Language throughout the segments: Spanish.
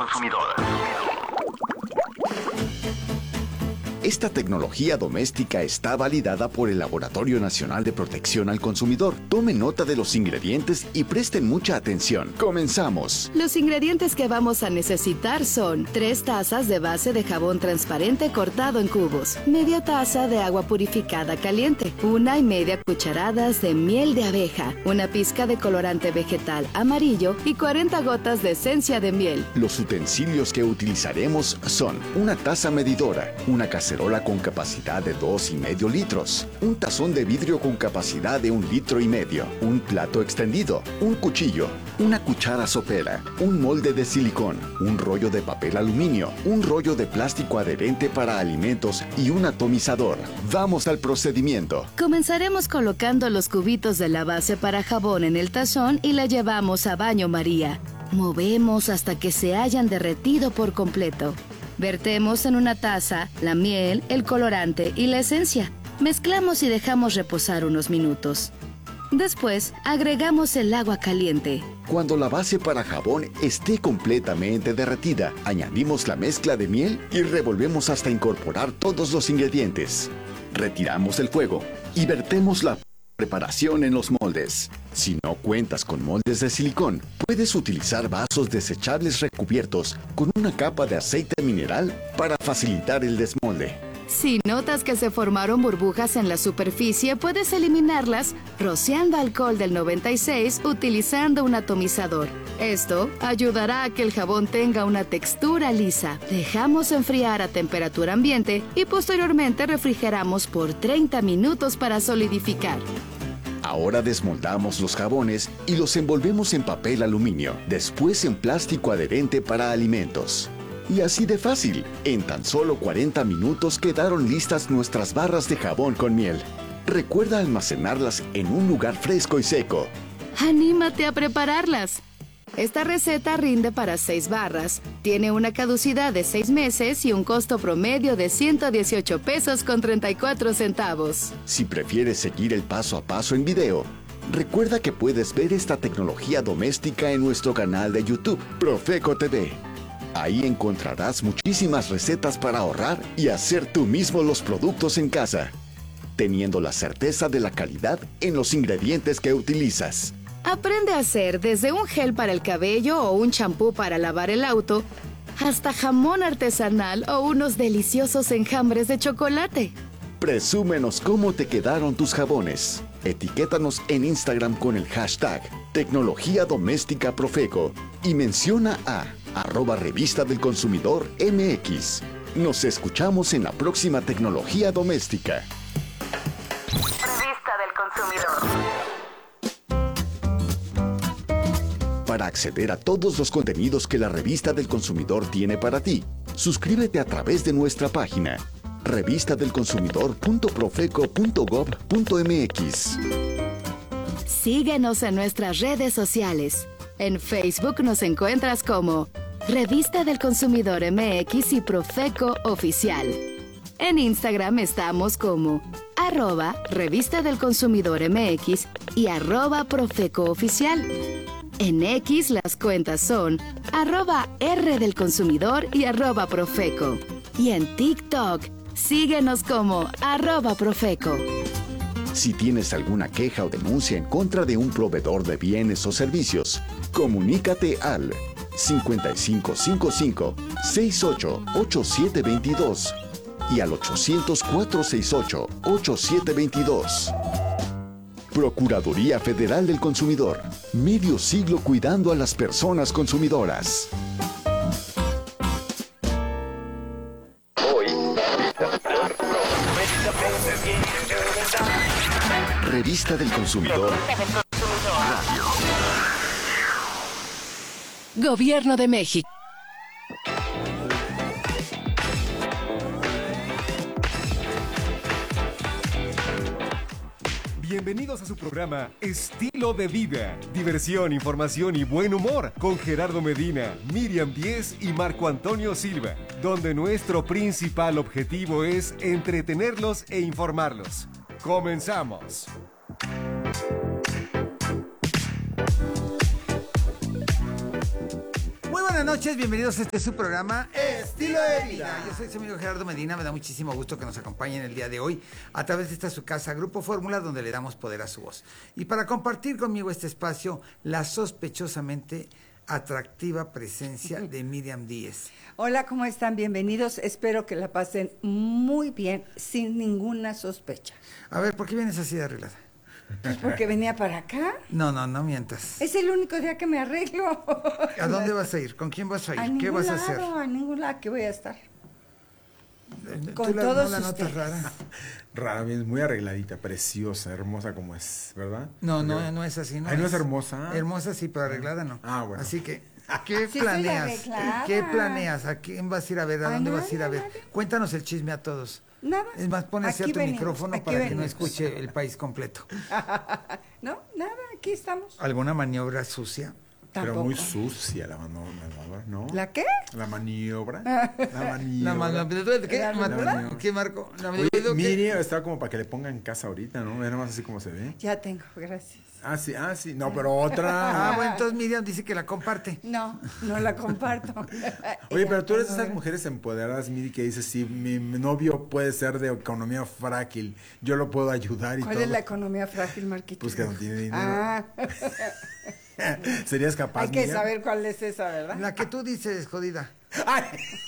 consumidor. Esta tecnología doméstica está validada por el Laboratorio Nacional de Protección al Consumidor. Tomen nota de los ingredientes y presten mucha atención. ¡Comenzamos! Los ingredientes que vamos a necesitar son 3 tazas de base de jabón transparente cortado en cubos, media taza de agua purificada caliente, 1,5 cucharadas de miel de abeja, una pizca de colorante vegetal amarillo y 40 gotas de esencia de miel. Los utensilios que utilizaremos son una taza medidora, una cacerola con capacidad de 2,5 litros, un tazón de vidrio con capacidad de 1,5 litros, un plato extendido, un cuchillo, una cuchara sopera, un molde de silicón, un rollo de papel aluminio, un rollo de plástico adherente para alimentos y un atomizador. Vamos al procedimiento. Comenzaremos colocando los cubitos de la base para jabón en el tazón y la llevamos a baño María. Movemos hasta que se hayan derretido por completo. Vertemos en una taza la miel, el colorante y la esencia. Mezclamos y dejamos reposar unos minutos. Después, agregamos el agua caliente. Cuando la base para jabón esté completamente derretida, añadimos la mezcla de miel y revolvemos hasta incorporar todos los ingredientes. Retiramos el fuego y vertemos la preparación en los moldes. Si no cuentas con moldes de silicón, puedes utilizar vasos desechables recubiertos con una capa de aceite mineral para facilitar el desmolde. Si notas que se formaron burbujas en la superficie, puedes eliminarlas rociando alcohol del 96 utilizando un atomizador. Esto ayudará a que el jabón tenga una textura lisa. Dejamos enfriar a temperatura ambiente y posteriormente refrigeramos por 30 minutos para solidificar. Ahora desmoldamos los jabones y los envolvemos en papel aluminio, después en plástico adherente para alimentos. Y así de fácil, en tan solo 40 minutos quedaron listas nuestras barras de jabón con miel. Recuerda almacenarlas en un lugar fresco y seco. ¡Anímate a prepararlas! Esta receta rinde para 6 barras, tiene una caducidad de 6 meses y un costo promedio de 118 pesos con 34 centavos. Si prefieres seguir el paso a paso en video, recuerda que puedes ver esta tecnología doméstica en nuestro canal de YouTube, Profeco TV. Ahí encontrarás muchísimas recetas para ahorrar y hacer tú mismo los productos en casa, teniendo la certeza de la calidad en los ingredientes que utilizas. Aprende a hacer desde un gel para el cabello o un champú para lavar el auto, hasta jamón artesanal o unos deliciosos enjambres de chocolate. Presúmenos cómo te quedaron tus jabones. Etiquétanos en Instagram con el hashtag Tecnología Doméstica Profeco y menciona a @Revista del Consumidor MX. Nos escuchamos en la próxima Tecnología Doméstica. Revista del Consumidor. Para acceder a todos los contenidos que la Revista del Consumidor tiene para ti, suscríbete a través de nuestra página revistadelconsumidor.profeco.gov.mx. Síguenos en nuestras redes sociales. En Facebook nos encuentras como Revista del Consumidor MX y Profeco Oficial. En Instagram estamos como @Revista del Consumidor MX y @Profeco Oficial. En X las cuentas son @R del Consumidor y @Profeco. Y en TikTok, síguenos como @Profeco. Si tienes alguna queja o denuncia en contra de un proveedor de bienes o servicios, comunícate al 5555-688722 y al 800-468-8722. Procuraduría Federal del Consumidor. Medio siglo cuidando a las personas consumidoras. Revista del Consumidor Radio. Gobierno de México. Bienvenidos a su programa Estilo de Vida, diversión, información y buen humor con Gerardo Medina, Miriam Díez y Marco Antonio Silva, donde nuestro principal objetivo es entretenerlos e informarlos. ¡Comenzamos! Muy buenas buenas noches, bienvenidos a este su programa Estilo de Vida. Yo soy su amigo Gerardo Medina, me da muchísimo gusto que nos acompañen el día de hoy a través de esta su casa, Grupo Fórmula, donde le damos poder a su voz. Y para compartir conmigo este espacio, la sospechosamente atractiva presencia de Miriam Díez. Hola, ¿cómo están? Bienvenidos. Espero que la pasen muy bien, sin ninguna sospecha. A ver, ¿por qué vienes así de arreglada? Pues porque venía para acá. No mientas. Es el único día que me arreglo. ¿A dónde vas a ir? ¿Con quién vas a ir? A ¿Qué vas a hacer? A ningún lado que voy a estar. ¿Tú Con no todos la notas ustedes. rara? Rara, bien, muy arregladita, preciosa, hermosa como es, ¿verdad? No es así. Ay, ¿no es hermosa? Hermosa sí, pero arreglada no. Ah, bueno. Así que, ¿qué Sí, planeas? estoy arreglada. ¿Qué planeas? ¿A quién vas a ir a ver? ¿A Ay, dónde no, vas a ir a no, ver? nadie. Cuéntanos el chisme a todos. Nada. Es más, pon hacia Aquí tu venimos, micrófono aquí para que no venimos. escuche el país completo. No, nada, aquí estamos. ¿Alguna maniobra sucia? Pero Tampoco. muy sucia la maniobra, ¿no? ¿La qué? La maniobra. La La maniobra. ¿Qué? ¿La maniobra? ¿Qué, Marco? ¿La Oye, maniobra qué? Miriam está como para que le pongan casa ahorita, ¿no? Ve nomás así como se ve. Ya tengo, gracias. Ah, sí. No, pero otra. Ah, bueno, entonces Miriam dice que la comparte. No la comparto. Oye, Ya pero tú eres de tengo, esas mujeres empoderadas, Miri, que dices, sí, mi novio puede ser de economía frágil, yo lo puedo ayudar y ¿Cuál todo. es la economía frágil, Marquito? Pues que no tiene dinero. Ah, ¿Serías capaz, hay que Miriam? saber cuál es esa, ¿verdad? La que tú dices, jodida. Ay.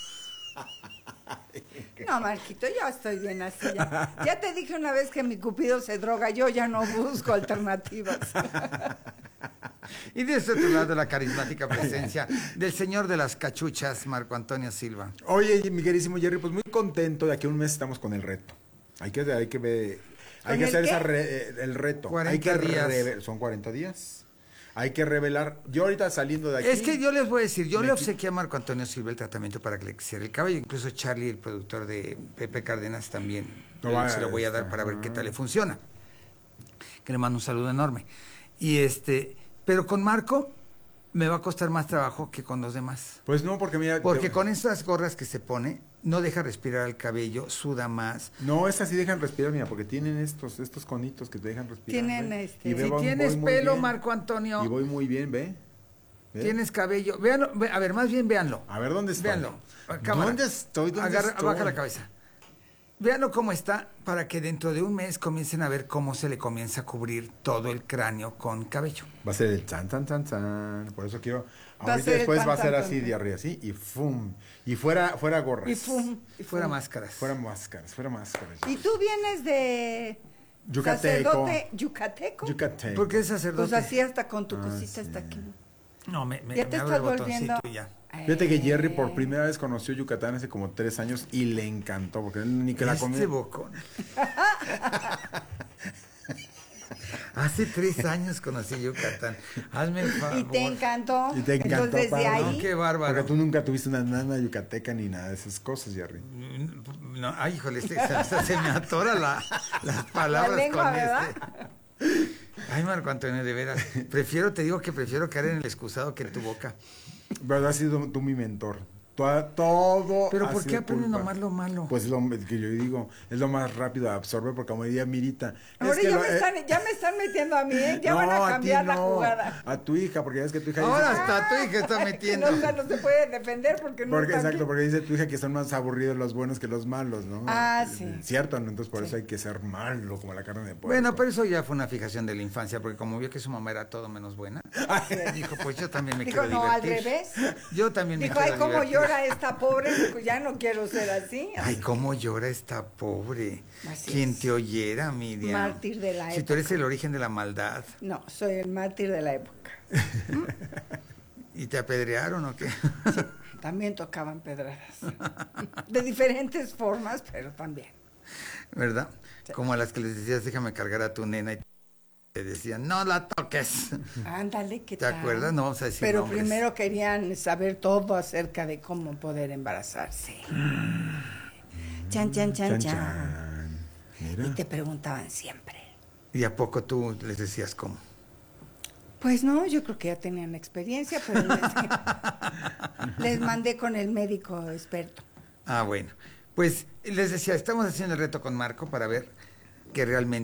No, Marquito, yo estoy bien así. Ya te dije una vez que mi cupido se droga, yo ya no busco alternativas. Y de este otro lado la carismática presencia del señor de las cachuchas, Marco Antonio Silva. Oye, mi queridísimo Jerry, pues muy contento, de aquí a un mes estamos con el reto. Hay que ver, hay que el hacer qué? el reto. 40 hay que días. son 40 días. Hay que revelar. Yo ahorita saliendo de aquí. Es que yo les voy a decir, yo Me le qui- obsequié a Marco Antonio Silva el tratamiento para que le creciera el cabello. Incluso Charlie, el productor de Pepe Cárdenas, también se lo voy a dar para ver qué tal le funciona. Que le mando un saludo enorme. Y pero con Marco me va a costar más trabajo que con los demás. Pues no, porque mira. Porque con estas gorras que se pone, no deja respirar el cabello, suda más. No, estas sí dejan respirar, mira, porque tienen estos conitos que te dejan respirar. Tienen, ¿ve? este- Y ve, Si voy tienes muy pelo, bien. Marco Antonio, Y voy muy bien, ¿ve? ¿Ve? tienes cabello, véanlo, a ver, más bien véanlo. A ver, ¿dónde estoy? Véanlo. A cámara. ¿Dónde estoy? ¿Dónde estoy? Baja la cabeza. Véanlo cómo está para que dentro de un mes comiencen a ver cómo se le comienza a cubrir todo el cráneo con cabello. Va a ser el chan. Por eso quiero. Va a Ahorita ser el después va a tan, ser tan, así tan. de arriba, así, y fum. Y fuera gorras. Y fum. Fuera máscaras. Fuera máscaras. Y tú vienes de Yucateco. sacerdote yucateco. Yucatán. ¿Por qué es sacerdote? Pues así hasta con tu Ah, cosita sí. hasta aquí. No, me Ya te abre el estás volviendo. botoncito y ya. Fíjate que Jerry por primera vez conoció Yucatán hace como 3 años y le encantó, porque él ni que la comía. bocón. Hace 3 años conocí Yucatán. Hazme el favor. Y te encantó. Y te encantó, Entonces desde Pablo. ahí. Qué bárbaro. Porque tú nunca tuviste una nana yucateca ni nada de esas cosas, Jerry. No, ay, híjole, se me atora las palabras La lengua, con ¿verdad? Ay, Marco Antonio, de veras. Te digo que prefiero caer en el excusado que en tu boca. Pero has sido tú mi mentor. Todo. Pero ha ¿por qué sido aprendes culpa. nomás lo malo? Pues lo que yo digo, es lo más rápido de absorber, porque como diría Mirita. Ahora es que ya me están metiendo a mí, ¿eh? Ya van no, a cambiar ti la no, jugada. A tu hija, porque ya es que tu hija Ahora dice. hasta tu hija está metiendo. No se puede defender porque no Porque, está exacto, aquí. porque dice tu hija que son más aburridos los buenos que los malos, ¿no? Ah, sí. Cierto, ¿no? Entonces por eso hay que ser malo, como la carne de puerco. Bueno, pero eso ya fue una fijación de la infancia, porque como vio que su mamá era todo menos buena, dijo, pues yo también me Dijo, quiero no, al divertir. revés. Yo también me Dijo, quiero ay, cómo divertir. llora esta pobre, dijo, ya no quiero ser así. Ay, cómo llora esta pobre. Así Quien es. te oyera, Miriam. Mártir de la Si tú eres el origen de la maldad. No, soy el mártir de la época. ¿Y te apedrearon o qué? También tocaban pedradas. De diferentes formas, pero también. ¿Verdad? Como a las que les decías, déjame cargar a tu nena y te decían, no la toques. Ándale, ¿qué ¿Te tal? acuerdas? No vamos a decir Pero nombres. primero querían saber todo acerca de cómo poder embarazarse. Chan, chan, chan, chan. Mira. Y te preguntaban siempre. ¿Y a poco tú les decías cómo? Pues no, yo creo que ya tenían experiencia, pero les mandé con el médico experto. Ah, bueno. Pues les decía, estamos haciendo el reto con Marco para ver que realmente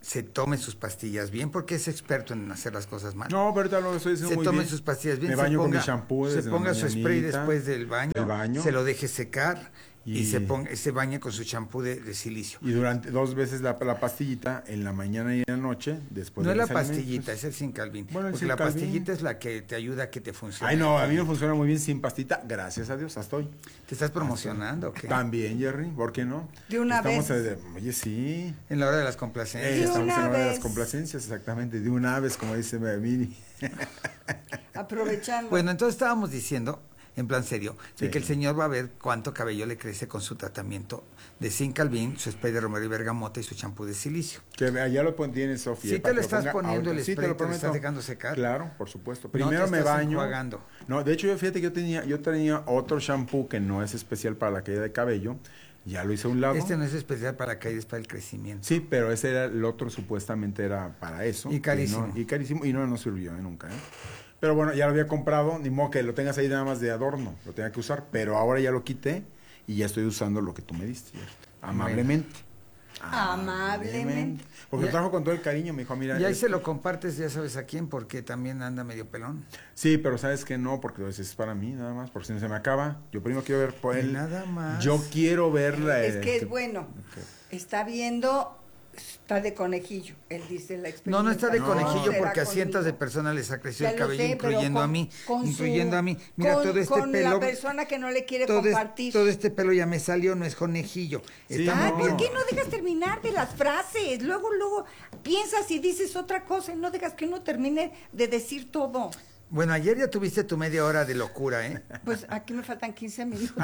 se tome sus pastillas bien, porque es experto en hacer las cosas mal. No, pero ahorita lo estoy diciendo Se muy tome bien. sus pastillas bien. Me baño con mi shampoo Se desde la ponga su spray mañanita, después del baño, se lo deje secar y se bañe con su champú de silicio. Y durante 2 veces la pastillita, en la mañana y en la noche, después No de es la los alimentos. pastillita, es el Sincalvin. Bueno, el porque la Sincalvin. pastillita es la que te ayuda a que te funcione. Ay, no, a mí me funciona muy bien sin pastita, gracias a Dios, hasta hoy. ¿Te estás promocionando o qué? También, Jerry, ¿por qué no? De una vez. Oye, sí. En la hora de las complacencias. De Estamos una en la hora de vez. las complacencias, exactamente, de una vez, como dice Miri. Aprovechando. Bueno, entonces estábamos diciendo, en plan serio, de Sí. que el señor va a ver cuánto cabello le crece con su tratamiento de Sincalvin, su spray de romero y bergamota y su champú de silicio. Que allá lo tienes, Sofía. Sí te para lo que estás ponga poniendo ahorita. el Sí, spray, te lo prometo. estás dejando secar. Claro, por supuesto. No Primero te me estás baño. enjuagando. No, de hecho, fíjate que yo tenía otro shampoo que no es especial para la caída de cabello. Ya lo hice a un lado. Este no es especial para caída, es para el crecimiento. Sí, pero ese era el otro, supuestamente era para eso. Y carísimo. Y carísimo, y no nos sirvió nunca. Pero bueno, ya lo había comprado, ni modo que lo tengas ahí nada más de adorno, lo tenga que usar. Pero ahora ya lo quité y ya estoy usando lo que tú me diste. Amablemente. Amablemente. Porque Ya- lo trajo con todo el cariño, me dijo, mira. Y ahí se lo compartes, ya sabes a quién, porque también anda medio pelón. Sí, pero sabes que no, porque es para mí nada más, porque si no se me acaba. Yo primero quiero ver por él. Nada más. Yo quiero verla. Es que es bueno. Está viendo, está de conejillo. Él dice la experiencia. No está de No, conejillo será porque a cientos de conmigo. personas les ha crecido Ya el lo cabello, sé, pero incluyendo a mí. Incluyendo a mí. Mira, todo este con pelo. la persona que no le quiere todo compartir. todo este pelo ya me salió, no es conejillo. Sí, Está Ay, muy no. ¿por bien. qué no dejas terminar de las frases? Luego piensas y dices otra cosa y no dejas que uno termine de decir todo. Bueno, ayer ya tuviste tu media hora de locura, ¿eh? Pues aquí me faltan 15 minutos.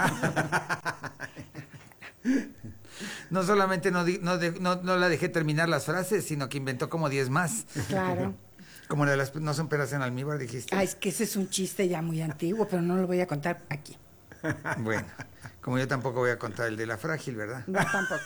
No solamente no la dejé terminar las frases, sino que inventó como 10 más. Claro. Como la de las no son peras en almíbar, dijiste. Ay, es que ese es un chiste ya muy antiguo, pero no lo voy a contar aquí. Bueno, como yo tampoco voy a contar el de la frágil, ¿verdad? No, tampoco.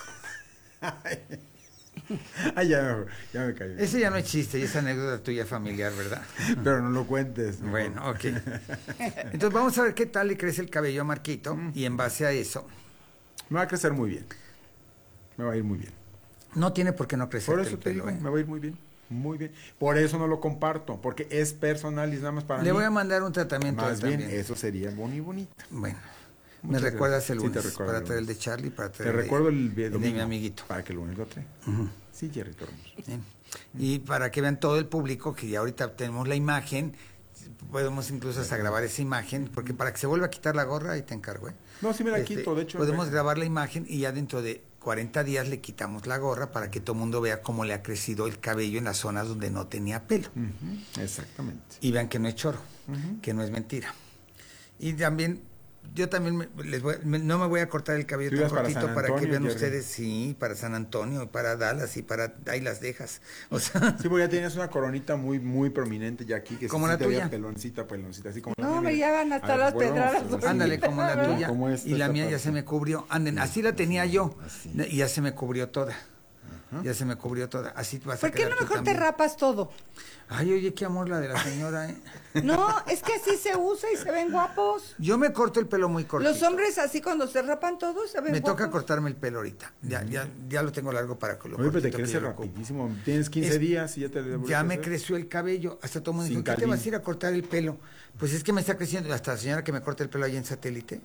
Ay, ya me caí. Ese ya no es chiste, y es anécdota tuya familiar, ¿verdad? Pero no lo cuentes. ¿no? Bueno, ok. Entonces vamos a ver qué tal le crece el cabello a Marquito, y en base a eso, Me va a crecer muy bien. Me va a ir muy bien. no tiene por qué no crecer Por el eso te pelo, digo, ¿eh? me va a ir muy bien. Muy bien. Por eso no lo comparto, porque es personal y es nada más para mí. Le voy a mandar un tratamiento Más bien, también. eso sería bonito. Bueno, Muchas me recuerdas el gracias. Sí, te lunes recuerdo para el traer el lunes. de Charlie, para Te traer el de- recuerdo el el de domingo, mi amiguito. Para que el lunes lo trae. Sí, Jerry, tú hermoso. ¿eh? Y para que vean todo el público que ya ahorita tenemos la imagen, podemos incluso hasta grabar esa imagen, porque para que se vuelva a quitar la gorra, ahí te encargo, ¿eh? No, sí me la quito, de hecho. Podemos grabar la imagen y ya dentro de 40 días le quitamos la gorra para que todo el mundo vea cómo le ha crecido el cabello en las zonas donde no tenía pelo. Exactamente. Y vean que no es choro, que no es mentira. Y también, yo también no me voy a cortar el cabello ¿Tú tan ibas para cortito San para que Antonio, vean Jerry? ustedes, sí, para San Antonio, para Dallas y para ahí las dejas. O sea, Sí, porque ya tienes una coronita muy, muy prominente ya aquí. Que Como sí la te veía tuya. peloncita, así como la No, mía, me mira. ya van a estar A ver, las volvamos a pedradas. hacerlo así. ándale como la Como- tuya. como esta Y la mía ya parte. se me cubrió. Anden, así la tenía yo. Y ya se me cubrió toda. Ya se me cubrió toda. Así vas a ¿Por qué quedar no tú mejor te también. rapas todo? Ay, oye, qué amor la de la señora, ¿eh? No, es que así se usa y se ven guapos. Yo me corto el pelo muy corto. Los hombres así cuando se rapan todos se ven Me guapos. toca cortarme el pelo ahorita. Ya lo tengo largo para que lo Oye, pero te cortito que crece yo lo ocupo. rapidísimo. Tienes 15 Es- días y ya te devuelves Ya a me hacer. creció el cabello. Hasta todo el mundo dijo, ¿qué te Sincalvin. vas a ir a cortar el pelo? Pues es que me está creciendo. Hasta la señora que me corta el pelo ahí en Satélite,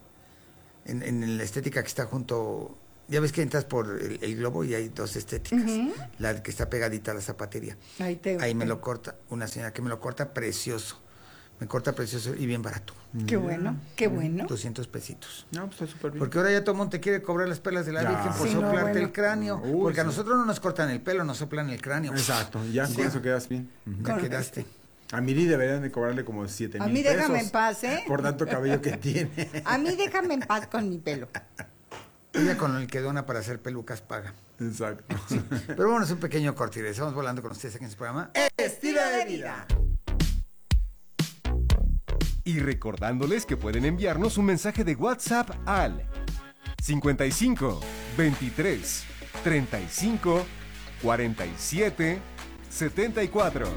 en la estética que está junto... Ya ves que entras por el globo y hay dos estéticas. La que está pegadita a la zapatería. Ahí me lo corta. Una señora que me lo corta precioso. Me corta precioso y bien barato. Qué bueno, qué bueno. 200 pesitos. No, pues está súper bien. Porque ahora ya todo el mundo te quiere cobrar las perlas de la Ya. Virgen por Sí, no, soplarte bueno. el cráneo. Uy, porque a sí. nosotros no nos cortan el pelo, nos soplan el cráneo. Exacto, ya Sí. con eso quedas bien. Ya quedaste. A Miri deberían de cobrarle como 7,000 A mí pesos. déjame en paz, ¿eh? Por tanto cabello que tiene. A mí déjame en paz con mi pelo. Ella con el que dona para hacer pelucas paga. Exacto. Pero bueno, es un pequeño corte y regresamos volando con ustedes aquí en su programa. Estilo de vida. Y recordándoles que pueden enviarnos un mensaje de WhatsApp al 55 23 35 47 74.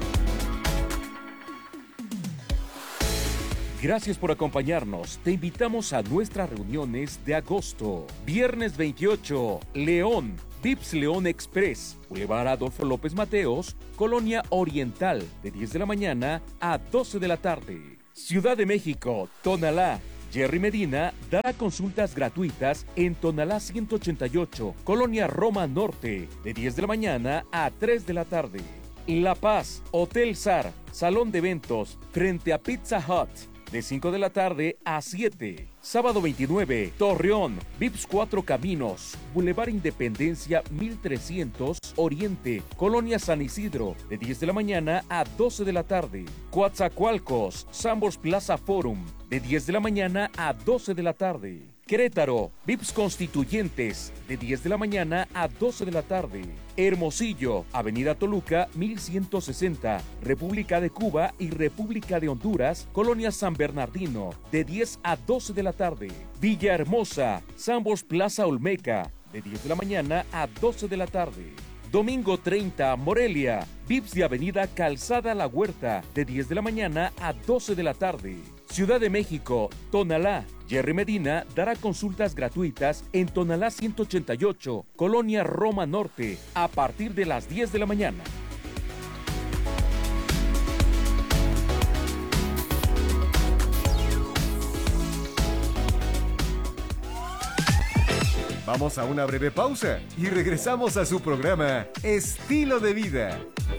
Gracias por acompañarnos. Te invitamos a nuestras reuniones de agosto. Viernes 28, León. Vips León Express, Boulevard Adolfo López Mateos, Colonia Oriental, de 10 de la mañana a 12 de la tarde. Ciudad de México, Tonalá. Jerry Medina dará consultas gratuitas en Tonalá 188, Colonia Roma Norte, de 10 de la mañana a 3 de la tarde. La Paz, Hotel Sar, Salón de Eventos, frente a Pizza Hut, de 5 de la tarde a 7. Sábado 29, Torreón, Vips 4 Caminos, Boulevard Independencia 1300, Oriente, Colonia San Isidro, de 10 de la mañana a 12 de la tarde. Coatzacoalcos, Sambors Plaza Forum, de 10 de la mañana a 12 de la tarde. Querétaro, Vips Constituyentes, de 10 de la mañana a 12 de la tarde. Hermosillo, Avenida Toluca, 1160, República de Cuba y República de Honduras, Colonia San Bernardino, de 10 a 12 de la tarde. Villahermosa, Sambors Plaza Olmeca, de 10 de la mañana a 12 de la tarde. Domingo 30, Morelia, Vips de Avenida Calzada La Huerta, de 10 de la mañana a 12 de la tarde. Ciudad de México, Tonalá, Jerry Medina dará consultas gratuitas en Tonalá 188, Colonia Roma Norte, a partir de las 10 de la mañana. Vamos a una breve pausa y regresamos a su programa Estilo de Vida.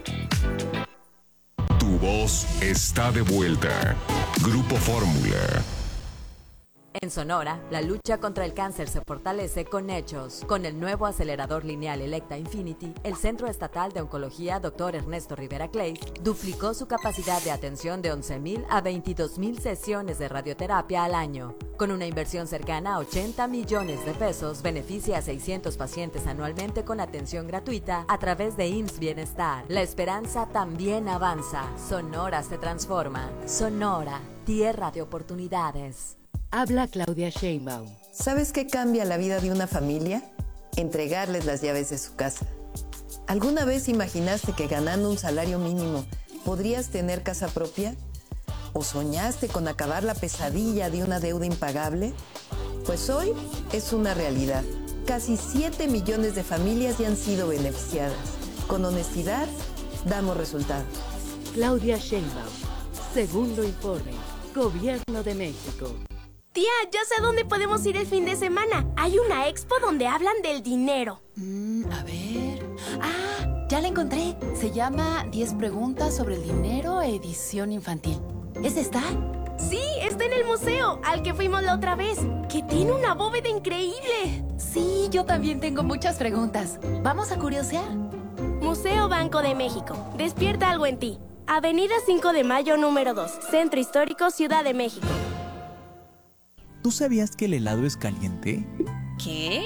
Tu voz está de vuelta. Grupo Fórmula. En Sonora, la lucha contra el cáncer se fortalece con hechos. Con el nuevo acelerador lineal Electa Infinity, el Centro Estatal de Oncología Dr. Ernesto Rivera Clay duplicó su capacidad de atención de 11,000 a 22,000 sesiones de radioterapia al año. Con una inversión cercana a 80 millones de pesos, beneficia a 600 pacientes anualmente con atención gratuita a través de IMSS Bienestar. La esperanza también avanza. Sonora se transforma. Sonora, tierra de oportunidades. Habla Claudia Sheinbaum. ¿Sabes qué cambia la vida de una familia? Entregarles las llaves de su casa. ¿Alguna vez imaginaste que ganando un salario mínimo podrías tener casa propia? ¿O soñaste con acabar la pesadilla de una deuda impagable? Pues hoy es una realidad. Casi 7 millones de familias ya han sido beneficiadas. Con honestidad, damos resultados. Claudia Sheinbaum. Segundo informe. Gobierno de México. Tía, ya sé a dónde podemos ir el fin de semana. Hay una expo donde hablan del dinero. A ver... ¡Ah! Ya la encontré. Se llama 10 preguntas sobre el dinero, edición infantil. ¿Es esta? Sí, está en el museo, al que fuimos la otra vez. Que tiene una bóveda increíble. Sí, yo también tengo muchas preguntas. ¿Vamos a curiosear? Museo Banco de México. Despierta algo en ti. Avenida 5 de Mayo, número 2. Centro Histórico, Ciudad de México. ¿Tú sabías que el helado es caliente? ¿Qué?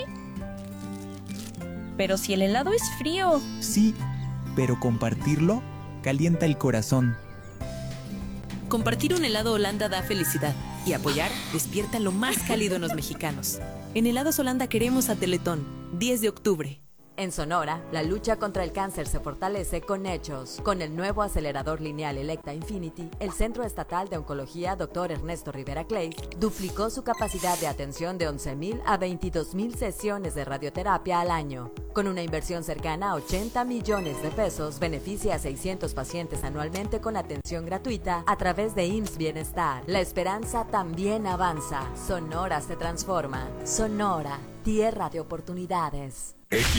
Pero si el helado es frío. Sí, pero compartirlo calienta el corazón. Compartir un helado Holanda da felicidad y apoyar despierta lo más cálido en los mexicanos. En Helados Holanda queremos a Teletón, 10 de octubre. En Sonora, la lucha contra el cáncer se fortalece con hechos. Con el nuevo acelerador lineal Electa Infinity, el Centro Estatal de Oncología Dr. Ernesto Rivera Clay duplicó su capacidad de atención de 11,000 a 22,000 sesiones de radioterapia al año. Con una inversión cercana a 80 millones de pesos, beneficia a 600 pacientes anualmente con atención gratuita a través de IMSS Bienestar. La esperanza también avanza. Sonora se transforma. Sonora, tierra de oportunidades.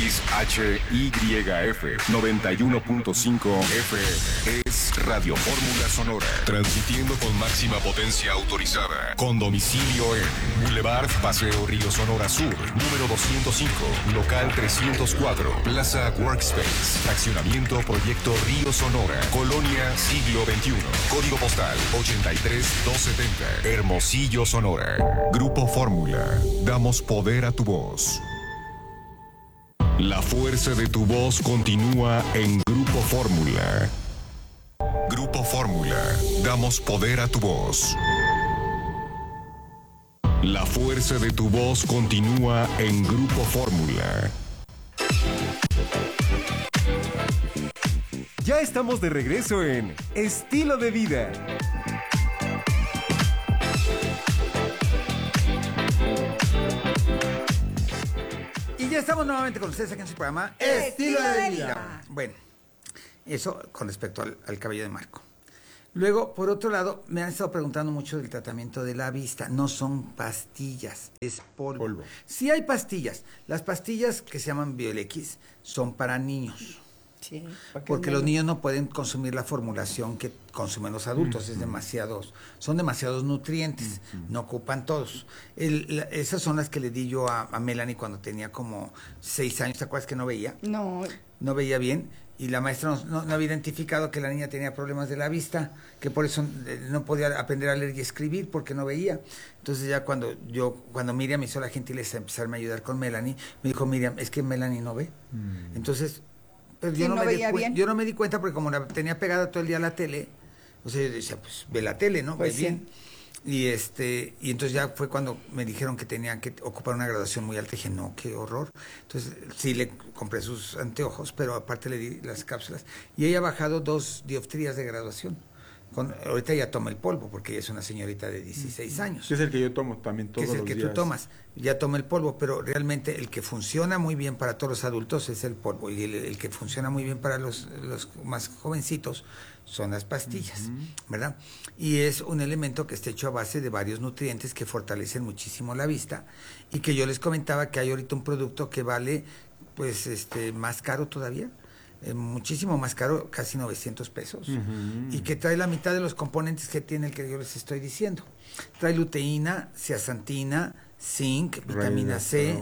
XHYF 91.5 FM es Radio Fórmula Sonora, transmitiendo con máxima potencia autorizada, con domicilio en Boulevard Paseo Río Sonora Sur, número 205, local 304, Plaza Workspace, fraccionamiento Proyecto Río Sonora, Colonia Siglo XXI, código postal 83270, Hermosillo, Sonora. Grupo Fórmula, damos poder a tu voz. La fuerza de tu voz continúa en Grupo Fórmula. Grupo Fórmula, damos poder a tu voz. La fuerza de tu voz continúa en Grupo Fórmula. Ya estamos de regreso en Estilo de Vida. Y ya estamos nuevamente con ustedes aquí en su programa Estilo de Vida. Bueno, eso con respecto al cabello de Marco. Luego, por otro lado, me han estado preguntando mucho del tratamiento de la vista. No son pastillas, es polvo. Sí hay pastillas. Las pastillas que se llaman Biolex son para niños. Sí, porque los niños no pueden consumir la formulación que consumen los adultos, son demasiados nutrientes, no ocupan todos. Esas son las que le di yo a Melanie cuando tenía como 6 años, ¿te acuerdas que no veía? No veía bien, y la maestra no había identificado que la niña tenía problemas de la vista, que por eso no podía aprender a leer y escribir porque no veía. Entonces ya cuando Miriam hizo la gentileza de empezarme a ayudar con Melanie, me dijo, Miriam, es que Melanie no ve. Entonces... Pero yo no me di cuenta porque como la tenía pegada todo el día a la tele, o sea, yo decía, pues ve la tele, ¿no? Pues ve bien. Y entonces ya fue cuando me dijeron que tenían que ocupar una graduación muy alta. Y dije, no, qué horror. Entonces sí le compré sus anteojos, pero aparte le di las cápsulas. Y ella ha bajado 2 dioptrías de graduación. Ahorita ya toma el polvo, porque ella es una señorita de 16 años. Que es el que yo tomo también todos los días. Que es el que tú tomas. Ya toma el polvo, pero realmente el que funciona muy bien para todos los adultos es el polvo. Y el que funciona muy bien para los más jovencitos son las pastillas, ¿verdad? Y es un elemento que está hecho a base de varios nutrientes que fortalecen muchísimo la vista. Y que yo les comentaba que hay ahorita un producto que vale, pues, más caro todavía. Muchísimo más caro, casi 900 pesos, y que trae la mitad de los componentes que tiene el que yo les estoy diciendo. Trae luteína, zeaxantina, zinc, vitamina C,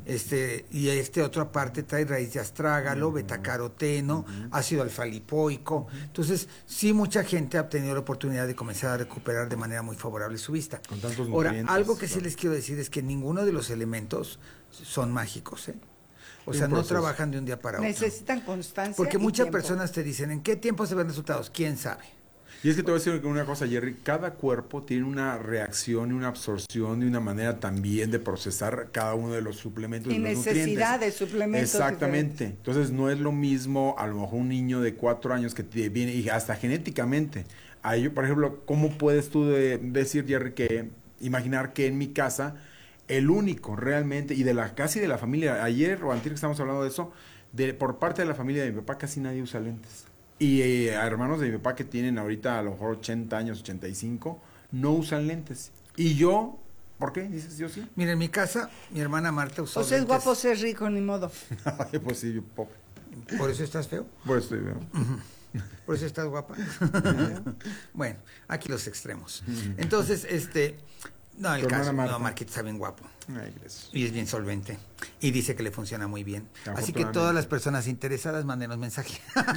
y otra parte trae raíz de astrágalo, betacaroteno, ácido alfa-lipoico. Entonces, sí, mucha gente ha tenido la oportunidad de comenzar a recuperar de manera muy favorable su vista. Con tantos Ahora, nutrientes, algo que sí les quiero decir es que ninguno de los elementos son mágicos, ¿eh? O sea, no trabajan de un día para otro. Necesitan constancia. Porque y muchas tiempo. personas te dicen, ¿en qué tiempo se ven resultados? ¿Quién sabe? Y es que te voy a decir una cosa, Jerry, cada cuerpo tiene una reacción y una absorción y una manera también de procesar cada uno de los suplementos y y los nutrientes. necesidad de suplementos. Exactamente. Diferentes. Entonces no es lo mismo a lo mejor un niño de 4 años que te viene, y hasta genéticamente. Ahí, por ejemplo, ¿cómo puedes tú decir, Jerry, imaginar que en mi casa el único realmente, y casi de la familia, ayer o antes que estamos hablando de eso, por parte de la familia de mi papá casi nadie usa lentes. Y a hermanos de mi papá que tienen ahorita a lo mejor 80 años, 85, no usan lentes. Y yo, ¿por qué? ¿Dices yo sí? Mira, en mi casa, mi hermana Marta usó O sea, es lentes. guapo ser rico, ni modo. Ay, pues sí, pobre. ¿Por eso estás feo? Por eso estoy feo. ¿Por eso estás guapa? Bueno, aquí los extremos. Entonces, no, el caso, no, Marquito está bien guapo. Ay, gracias. Y es bien solvente. Y dice que le funciona muy bien. Así que todas las personas interesadas, mándenos mensaje.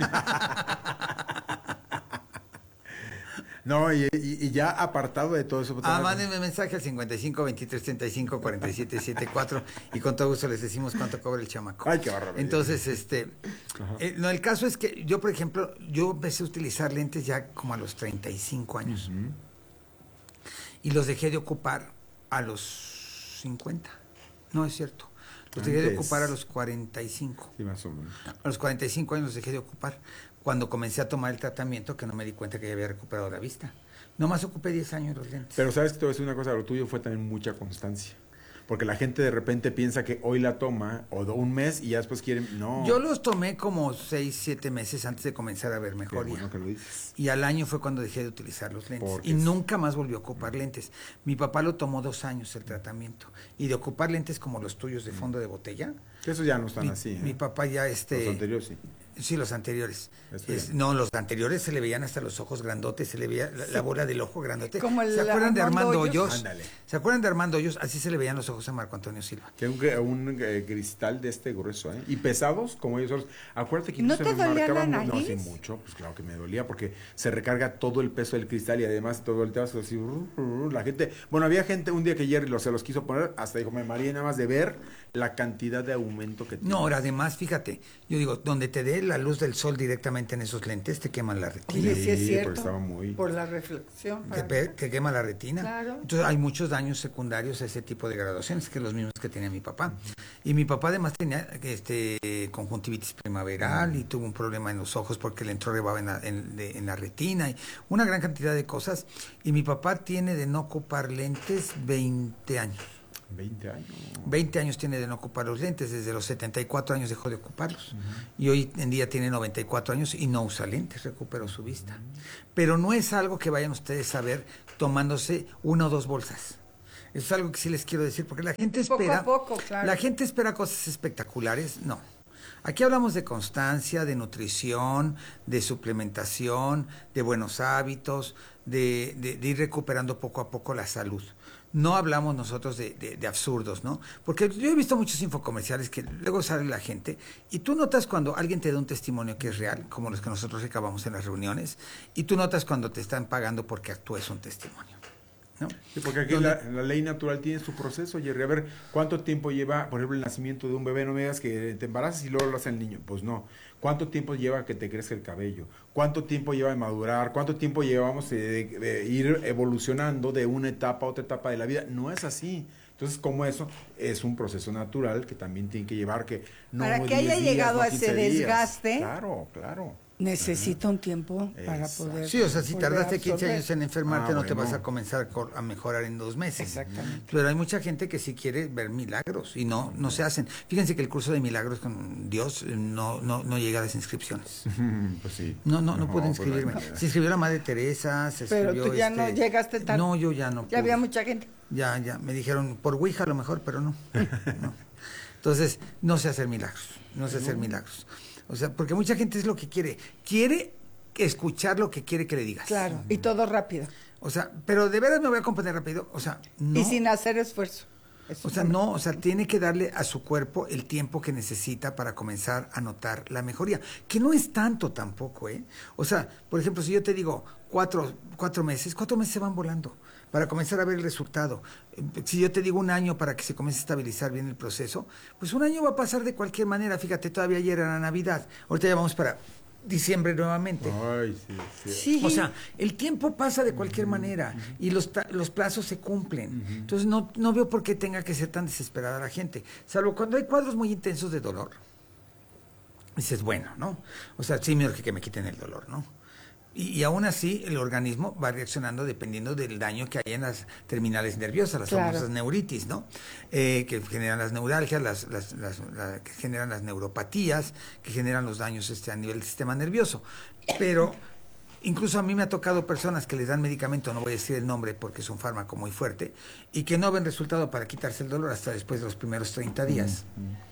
No, y ya apartado de todo eso. Mándenme mensaje al 55 23 35 47 74 y con todo gusto les decimos cuánto cobra el chamaco. Ay, qué bárbaro. Entonces, no, el caso es que yo, por ejemplo, yo empecé a utilizar lentes ya como a los 35 años. Y los dejé de ocupar a los 50. No es cierto. Los dejé de ocupar a los 45. Sí, más o menos. A los 45 años los dejé de ocupar. Cuando comencé a tomar el tratamiento, que no me di cuenta que ya había recuperado la vista. Nomás ocupé 10 años los lentes. Pero sabes que te voy a decir una cosa, lo tuyo fue también mucha constancia. Porque la gente de repente piensa que hoy la toma, o un mes, y ya después quieren... No. Yo los tomé como 6, 7 meses antes de comenzar a ver mejoría. Qué bueno que lo dices. Y al año fue cuando dejé de utilizar los lentes. Y nunca más volví a ocupar lentes. Mi papá lo tomó 2 años el tratamiento. Y de ocupar lentes como los tuyos de fondo de botella... Esos ya no están así. Mi papá ya... Los anteriores sí. Sí, los anteriores. No, los anteriores se le veían hasta los ojos grandotes, se le veía la bola del ojo grandote. ¿Se acuerdan de Armando Hoyos? Ándale. ¿Se acuerdan de Armando Hoyos? Así se le veían los ojos a Marco Antonio Silva. Que un cristal de este grueso, ¿eh? Y pesados como ellos solos. Acuérdate que ¿No te dolía la nariz? No, sí, mucho. Pues claro que me dolía porque se recarga todo el peso del cristal y además todo el teatro así. La gente... Bueno, había gente un día que Jerry se los quiso poner, hasta dijo, me mareé nada más de ver la cantidad de aumento que tiene. No, ahora además, fíjate, yo digo, donde te dé la luz del sol directamente en esos lentes, te queman la retina. Oye, sí es cierto, estaba muy... por la reflexión. Te quema la retina. Claro. Entonces hay muchos daños secundarios a ese tipo de graduaciones, que los mismos que tenía mi papá. Y mi papá además tenía conjuntivitis primaveral y tuvo un problema en los ojos porque le entró rebaba en la retina y una gran cantidad de cosas. Y mi papá tiene de no ocupar lentes 20 años. 20 años. 20 años tiene de no ocupar los lentes, desde los 74 años dejó de ocuparlos. Y hoy en día tiene 94 años y no usa lentes, recuperó su vista. Pero no es algo que vayan ustedes a ver tomándose 1 o 2 bolsas. Eso es algo que sí les quiero decir, porque la gente espera... Poco a poco, claro. La gente espera cosas espectaculares, no. Aquí hablamos de constancia, de nutrición, de suplementación, de buenos hábitos, de ir recuperando poco a poco la salud. No hablamos nosotros de absurdos, ¿no? Porque yo he visto muchos infocomerciales que luego sale la gente y tú notas cuando alguien te da un testimonio que es real, como los que nosotros recabamos en las reuniones, y tú notas cuando te están pagando porque actúes un testimonio, ¿no? Sí, porque aquí la ley natural tiene su proceso, Jerry. A ver, ¿cuánto tiempo lleva, por ejemplo, el nacimiento de un bebé? No me digas que te embarazas y luego lo hace el niño. Pues no. ¿Cuánto tiempo lleva que te crezca el cabello? ¿Cuánto tiempo lleva de madurar? ¿Cuánto tiempo llevamos de ir evolucionando de una etapa a otra etapa de la vida? No es así. Entonces, como eso, es un proceso natural que también tiene que llevar que... no para que 10 haya días, llegado no a 15 ese días. desgaste... Claro. Necesita un tiempo para poder... Sí, o sea, si tardaste 15 absorber. años en enfermarte, no te vas a comenzar a mejorar en 2 meses. Exactamente. Pero hay mucha gente que sí quiere ver milagros y no se hacen. Fíjense que el curso de milagros con Dios no llega a las inscripciones. Pues sí. No pude inscribirme. Se inscribió la Madre Teresa, se Pero inscribió... tú ya no llegaste tarde. No, yo ya no pude. Ya había mucha gente. Ya, me dijeron, por Ouija a lo mejor, pero no. No. Entonces, no sé hacer milagros, O sea, porque mucha gente es lo que quiere escuchar lo que quiere que le digas. Claro, y todo rápido. O sea, pero de veras me voy a componer rápido, o sea, no. Y sin hacer esfuerzo. Tiene que darle a su cuerpo el tiempo que necesita para comenzar a notar la mejoría, que no es tanto tampoco, ¿eh? O sea, por ejemplo, si yo te digo 4 meses, 4 meses se van volando para comenzar a ver el resultado. Si yo te digo 1 año para que se comience a estabilizar bien el proceso, pues 1 año va a pasar de cualquier manera. Fíjate, todavía ayer era Navidad, ahorita ya vamos para diciembre nuevamente. Ay, sí. Sí. O sea, el tiempo pasa de cualquier manera y los plazos se cumplen. Entonces no veo por qué tenga que ser tan desesperada la gente, salvo cuando hay cuadros muy intensos de dolor. Dices, bueno, ¿no? O sea, sí me urge que me quiten el dolor, ¿no? Y aún así el organismo va reaccionando dependiendo del daño que hay en las terminales nerviosas, las famosas neuritis, ¿no? Que generan las neuralgias, que generan las neuropatías, que generan los daños a nivel del sistema nervioso. Pero incluso a mí me ha tocado personas que les dan medicamento, no voy a decir el nombre porque es un fármaco muy fuerte, y que no ven resultado para quitarse el dolor hasta después de los primeros 30 días.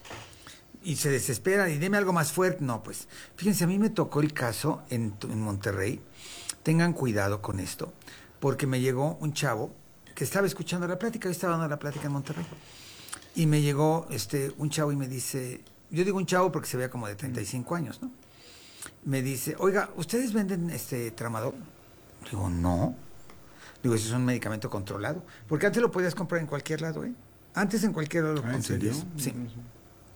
Y se desesperan y deme algo más fuerte. No, pues, fíjense, a mí me tocó el caso en Monterrey. Tengan cuidado con esto, porque me llegó un chavo que estaba escuchando la plática, yo estaba dando la plática en Monterrey, y me llegó un chavo y me dice, yo digo un chavo porque se veía como de 35 años, ¿no? Me dice, oiga, ¿ustedes venden tramadol? Digo, no. Digo, eso es un medicamento controlado, porque antes lo podías comprar en cualquier lado, ¿eh? Antes en cualquier lado lo conseguías. ¿En serio? Sí.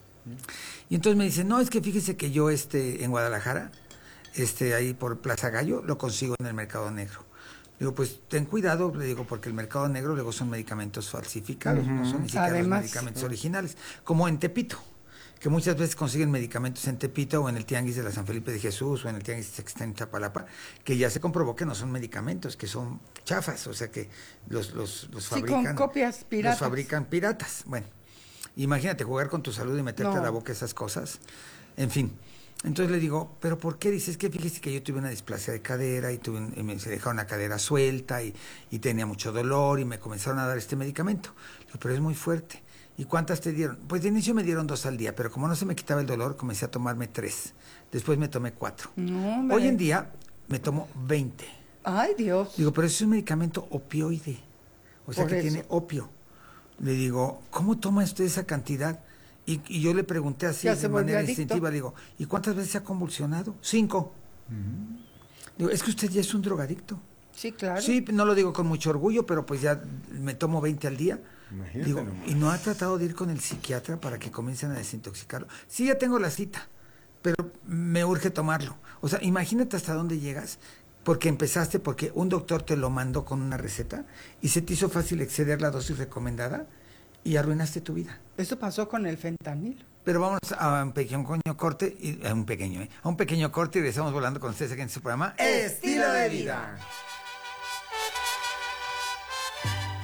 Y entonces me dice, no, es que fíjese que yo en Guadalajara, ahí por Plaza Gallo, lo consigo en el mercado negro. Digo, pues ten cuidado, le digo, porque el mercado negro luego son medicamentos falsificados, no son ni siquiera los medicamentos originales, como en Tepito, que muchas veces consiguen medicamentos en Tepito o en el Tianguis de la San Felipe de Jesús o en el Tianguis que está en Chapalapa, que ya se comprobó que no son medicamentos, que son chafas, o sea que los fabrican. Con copias piratas. Los fabrican piratas, bueno. Imagínate jugar con tu salud y meterte a la boca esas cosas. En fin. Entonces le digo, ¿pero por qué? Dices que fíjese que yo tuve una displasia de cadera y se dejaron la cadera suelta y tenía mucho dolor y me comenzaron a dar este medicamento. Le digo, pero es muy fuerte. ¿Y cuántas te dieron? Pues de inicio me dieron 2 al día, pero como no se me quitaba el dolor, comencé a tomarme 3. Después me tomé 4. No, hoy en día me tomo 20. Ay, Dios. Digo, pero eso es un medicamento opioide. O sea, que tiene opio. Le digo, ¿cómo toma usted esa cantidad? Y yo le pregunté así de manera instintiva, le digo, ¿y cuántas veces se ha convulsionado? 5. Digo, es que usted ya es un drogadicto. Sí, claro. Sí, no lo digo con mucho orgullo, pero pues ya me tomo 20 al día. Imagínate, digo, ¿y no ha tratado de ir con el psiquiatra para que comiencen a desintoxicarlo? Sí, ya tengo la cita, pero me urge tomarlo. O sea, imagínate hasta dónde llegas. Porque porque un doctor te lo mandó con una receta y se te hizo fácil exceder la dosis recomendada y arruinaste tu vida. Eso pasó con el fentanilo. Pero vamos a un pequeño corte, a un pequeño corte y regresamos volando con ustedes aquí en su programa Estilo de Vida.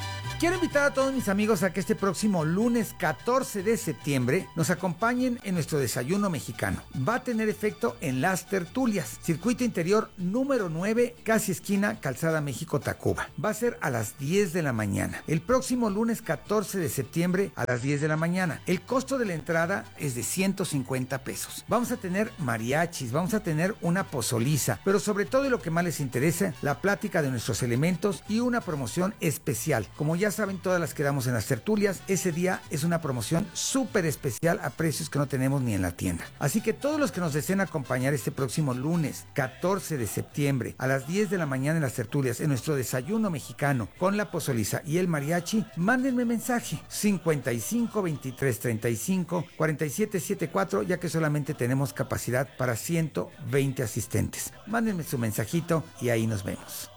quiero invitar a todos mis amigos a que este próximo lunes 14 de septiembre nos acompañen en nuestro desayuno mexicano. Va a tener efecto en Las Tertulias, circuito interior número 9, casi esquina Calzada México-Tacuba. Va a ser a las 10 de la mañana. El próximo lunes 14 de septiembre a las 10 de la mañana. El costo de la entrada es de 150 pesos. Vamos a tener mariachis, vamos a tener una pozoliza, pero sobre todo y lo que más les interesa, la plática de nuestros elementos y una promoción especial. Como ya saben, todas las que damos en Las Tertulias, ese día es una promoción súper especial a precios que no tenemos ni en la tienda. Así que todos los que nos deseen acompañar este próximo lunes 14 de septiembre a las 10 de la mañana en Las Tertulias, en nuestro desayuno mexicano con la pozoliza y el mariachi, mándenme mensaje 55 23 35 47 74, ya que solamente tenemos capacidad para 120 asistentes. Mándenme su mensajito y ahí nos vemos.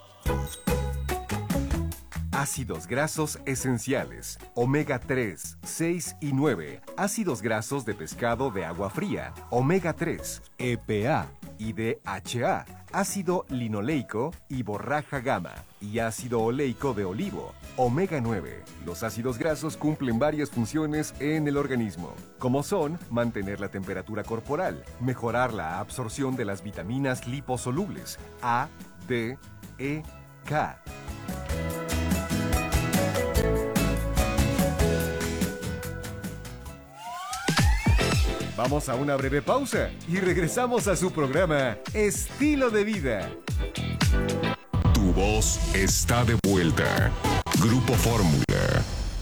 Ácidos grasos esenciales, omega 3, 6 y 9, ácidos grasos de pescado de agua fría, omega 3, EPA y DHA, ácido linoleico y borraja gamma y ácido oleico de olivo, omega 9. Los ácidos grasos cumplen varias funciones en el organismo, como son mantener la temperatura corporal, mejorar la absorción de las vitaminas liposolubles A, D, E, K. Vamos a una breve pausa y regresamos a su programa Estilo de Vida. Tu voz está de vuelta. Grupo Fórmula.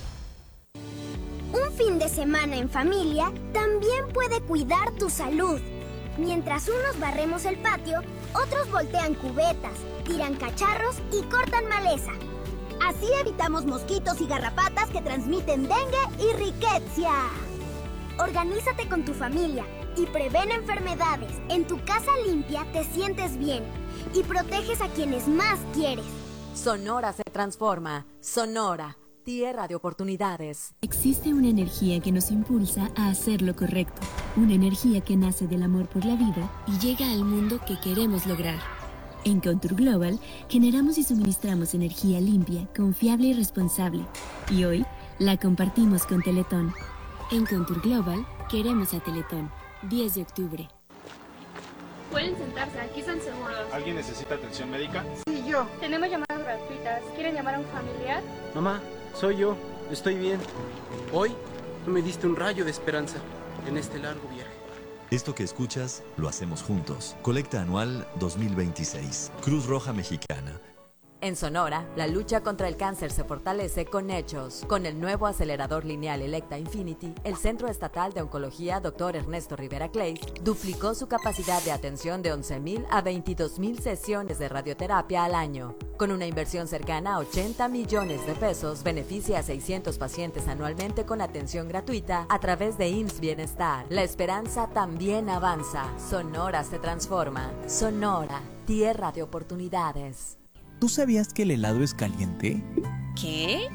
Un fin de semana en familia también puede cuidar tu salud. Mientras unos barremos el patio, otros voltean cubetas, tiran cacharros y cortan maleza. Así evitamos mosquitos y garrapatas que transmiten dengue y riqueza. Organízate con tu familia y prevén enfermedades. En tu casa limpia te sientes bien y proteges a quienes más quieres. Sonora se transforma. Sonora, tierra de oportunidades. Existe una energía que nos impulsa a hacer lo correcto. Una energía que nace del amor por la vida y llega al mundo que queremos lograr. En Contour Global generamos y suministramos energía limpia, confiable y responsable. Y hoy la compartimos con Teletón. En Contour Global, queremos a Teletón. 10 de octubre. Pueden sentarse, aquí están seguros. ¿Alguien necesita atención médica? Sí, yo. Tenemos llamadas gratuitas. ¿Quieren llamar a un familiar? Mamá, soy yo. Estoy bien. Hoy me diste un rayo de esperanza en este largo viaje. Esto que escuchas, lo hacemos juntos. Colecta anual 2026. Cruz Roja Mexicana. En Sonora, la lucha contra el cáncer se fortalece con hechos. Con el nuevo acelerador lineal Electa Infinity, el Centro Estatal de Oncología Dr. Ernesto Rivera Clays duplicó su capacidad de atención de 11,000 a 22,000 sesiones de radioterapia al año. Con una inversión cercana a 80 millones de pesos, beneficia a 600 pacientes anualmente con atención gratuita a través de IMSS Bienestar. La esperanza también avanza. Sonora se transforma. Sonora, tierra de oportunidades. ¿Tú sabías que el helado es caliente? ¿Qué?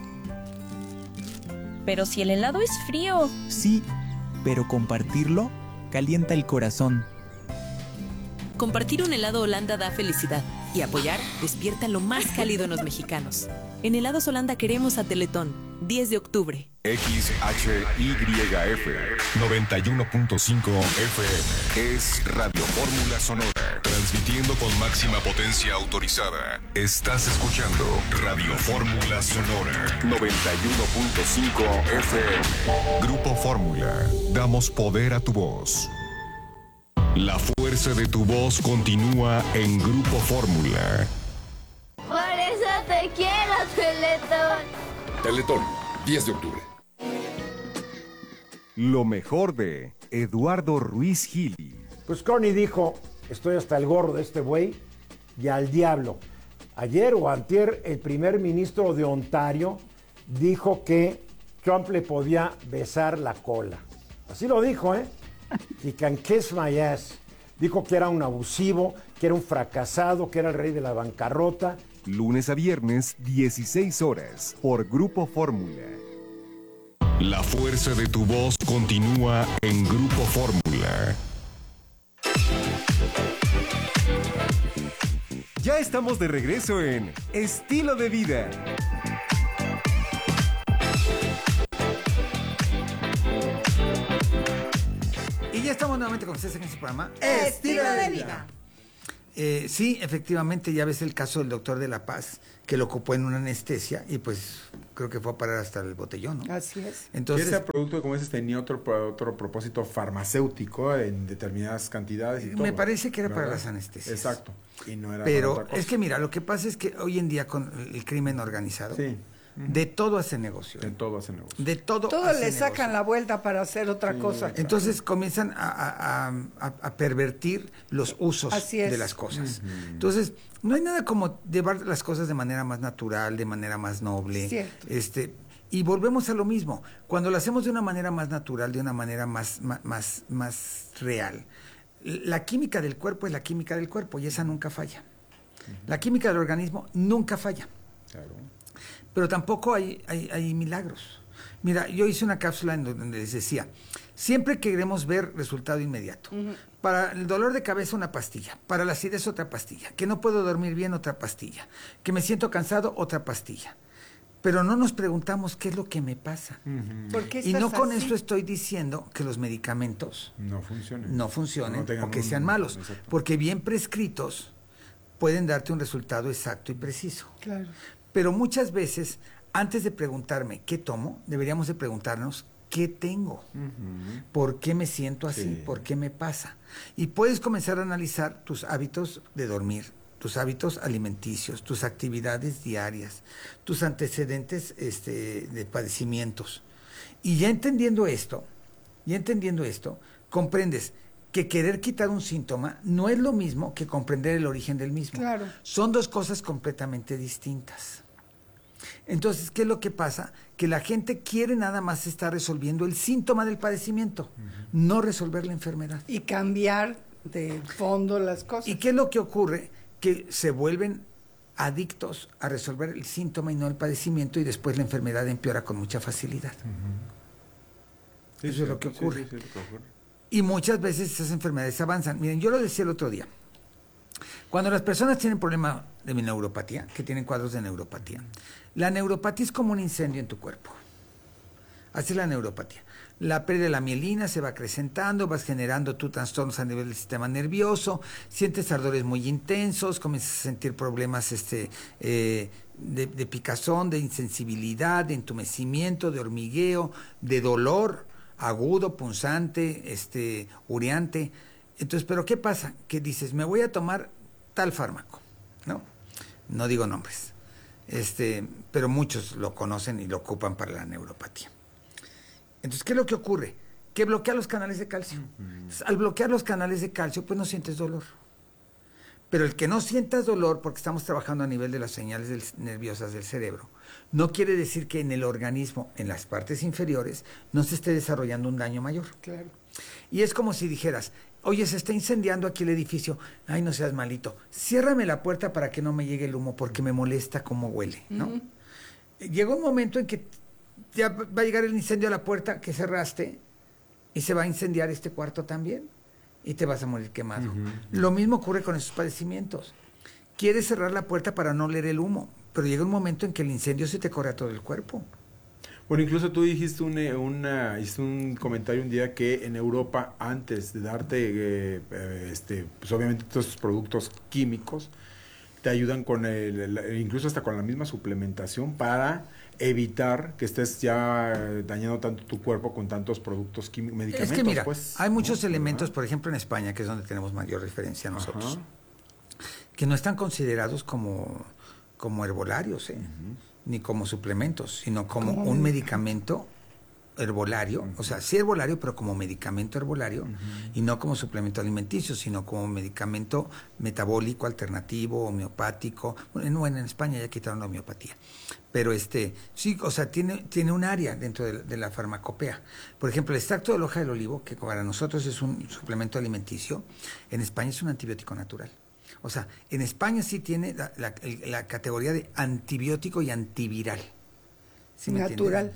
Pero si el helado es frío. Sí, pero compartirlo calienta el corazón. Compartir un helado Holanda da felicidad y apoyar despierta lo más cálido en los mexicanos. En Helados Holanda queremos a Teletón, 10 de octubre. XHYF 91.5 FM es Radio Fórmula Sonora, transmitiendo con máxima potencia autorizada. Estás escuchando Radio Fórmula Sonora 91.5 FM. Grupo Fórmula, damos poder a tu voz. La fuerza de tu voz continúa en Grupo Fórmula. Por eso te quiero, Teletón. Teletón, 10 de octubre. Lo mejor de Eduardo Ruiz Gili. Pues Connie dijo, estoy hasta el gorro de este güey y al diablo. Ayer o antier, el primer ministro de Ontario dijo que Trump le podía besar la cola. Así lo dijo, ¿eh? He can kiss my ass. Dijo que era un abusivo, que era un fracasado, que era el rey de la bancarrota. Lunes a viernes, 16 horas, por Grupo Fórmula. La fuerza de tu voz continúa en Grupo Fórmula. Ya estamos de regreso en Estilo de Vida. ya estamos nuevamente con ustedes en este programa. Estilo de vida. Sí, efectivamente, ya ves el caso del doctor de La Paz, que lo ocupó en una anestesia y pues creo que fue a parar hasta el botellón, ¿no? Así es. Entonces, ese producto, como dices, tenía otro propósito farmacéutico en determinadas cantidades y todo. Me parece que era ¿verdad? para las anestesias. Exacto. Y no era Pero para otra cosa. es que mira, lo que pasa es que hoy en día con el crimen organizado, sí. De todo hace negocio. De todo hace negocio. De todo le sacan la vuelta para hacer otra cosa. Entonces comienzan a pervertir los usos de las cosas. Entonces, no hay nada como llevar las cosas de manera más natural, de manera más noble. Cierto. Y volvemos a lo mismo. Cuando lo hacemos de una manera más natural, de una manera más real, la química del cuerpo es la química del cuerpo y esa nunca falla. La química del organismo nunca falla. Claro. Pero tampoco hay milagros. Mira, yo hice una cápsula en donde les decía, siempre queremos ver resultado inmediato. Para el dolor de cabeza, una pastilla. Para la acidez, otra pastilla. Que no puedo dormir bien, otra pastilla. Que me siento cansado, otra pastilla. Pero no nos preguntamos qué es lo que me pasa. ¿Por qué Y no estás con así? esto estoy diciendo que los medicamentos no funcionen o que sean malos. Exacto. Porque bien prescritos pueden darte un resultado exacto y preciso. Claro. Pero muchas veces, antes de preguntarme qué tomo, deberíamos de preguntarnos qué tengo, por qué me siento así, por qué me pasa. Y puedes comenzar a analizar tus hábitos de dormir, tus hábitos alimenticios, tus actividades diarias, tus antecedentes de padecimientos. Y ya entendiendo esto, comprendes que querer quitar un síntoma no es lo mismo que comprender el origen del mismo. Claro. Son dos cosas completamente distintas. Entonces, ¿qué es lo que pasa? Que la gente quiere nada más estar resolviendo el síntoma del padecimiento, no resolver la enfermedad. Y cambiar de fondo las cosas. ¿Y qué es lo que ocurre? Que se vuelven adictos a resolver el síntoma y no el padecimiento y después la enfermedad empeora con mucha facilidad. Eso es lo que ocurre. Sí, lo que ocurre. Y muchas veces esas enfermedades avanzan. Miren, yo lo decía el otro día. Cuando las personas tienen problema de neuropatía, que tienen cuadros de neuropatía, la neuropatía es como un incendio en tu cuerpo. Así es la neuropatía. La pérdida de la mielina se va acrecentando, vas generando tú trastornos a nivel del sistema nervioso, sientes ardores muy intensos, comienzas a sentir problemas de picazón, de insensibilidad, de entumecimiento, de hormigueo, de dolor agudo, punzante, ureante. Entonces, ¿pero qué pasa? Que dices, me voy a tomar tal fármaco, ¿no? No digo nombres, pero muchos lo conocen y lo ocupan para la neuropatía. Entonces, ¿qué es lo que ocurre? Que bloquea los canales de calcio. Entonces, al bloquear los canales de calcio, pues no sientes dolor. Pero el que no sientas dolor, porque estamos trabajando a nivel de las señales nerviosas del cerebro, no quiere decir que en el organismo, en las partes inferiores, no se esté desarrollando un daño mayor. Claro. Y es como si dijeras, oye, se está incendiando aquí el edificio, ay, no seas malito, ciérrame la puerta para que no me llegue el humo, porque me molesta cómo huele, ¿no? Llega un momento en que ya va a llegar el incendio a la puerta que cerraste y se va a incendiar este cuarto también y te vas a morir quemado. Lo mismo ocurre con esos padecimientos. Quieres cerrar la puerta para no oler el humo, pero llega un momento en que el incendio se te corre a todo el cuerpo. Bueno, incluso tú dijiste hiciste un comentario un día que en Europa, antes de darte, pues obviamente todos esos productos químicos, te ayudan con incluso hasta con la misma suplementación para evitar que estés ya dañando tanto tu cuerpo con tantos productos químicos, medicamentos. Es que mira, pues, hay muchos elementos, por ejemplo en España, que es donde tenemos mayor referencia nosotros, que no están considerados como herbolarios, ni como suplementos, sino como un medicamento herbolario, o sea, sí herbolario, pero como medicamento herbolario, y no como suplemento alimenticio, sino como medicamento metabólico, alternativo, homeopático. Bueno, en España ya quitaron la homeopatía, pero sí, o sea, tiene un área dentro de la farmacopea. Por ejemplo, el extracto de la hoja del olivo, que para nosotros es un suplemento alimenticio, en España es un antibiótico natural. O sea, en España sí tiene la categoría de antibiótico y antiviral. ¿Sí me entiendes?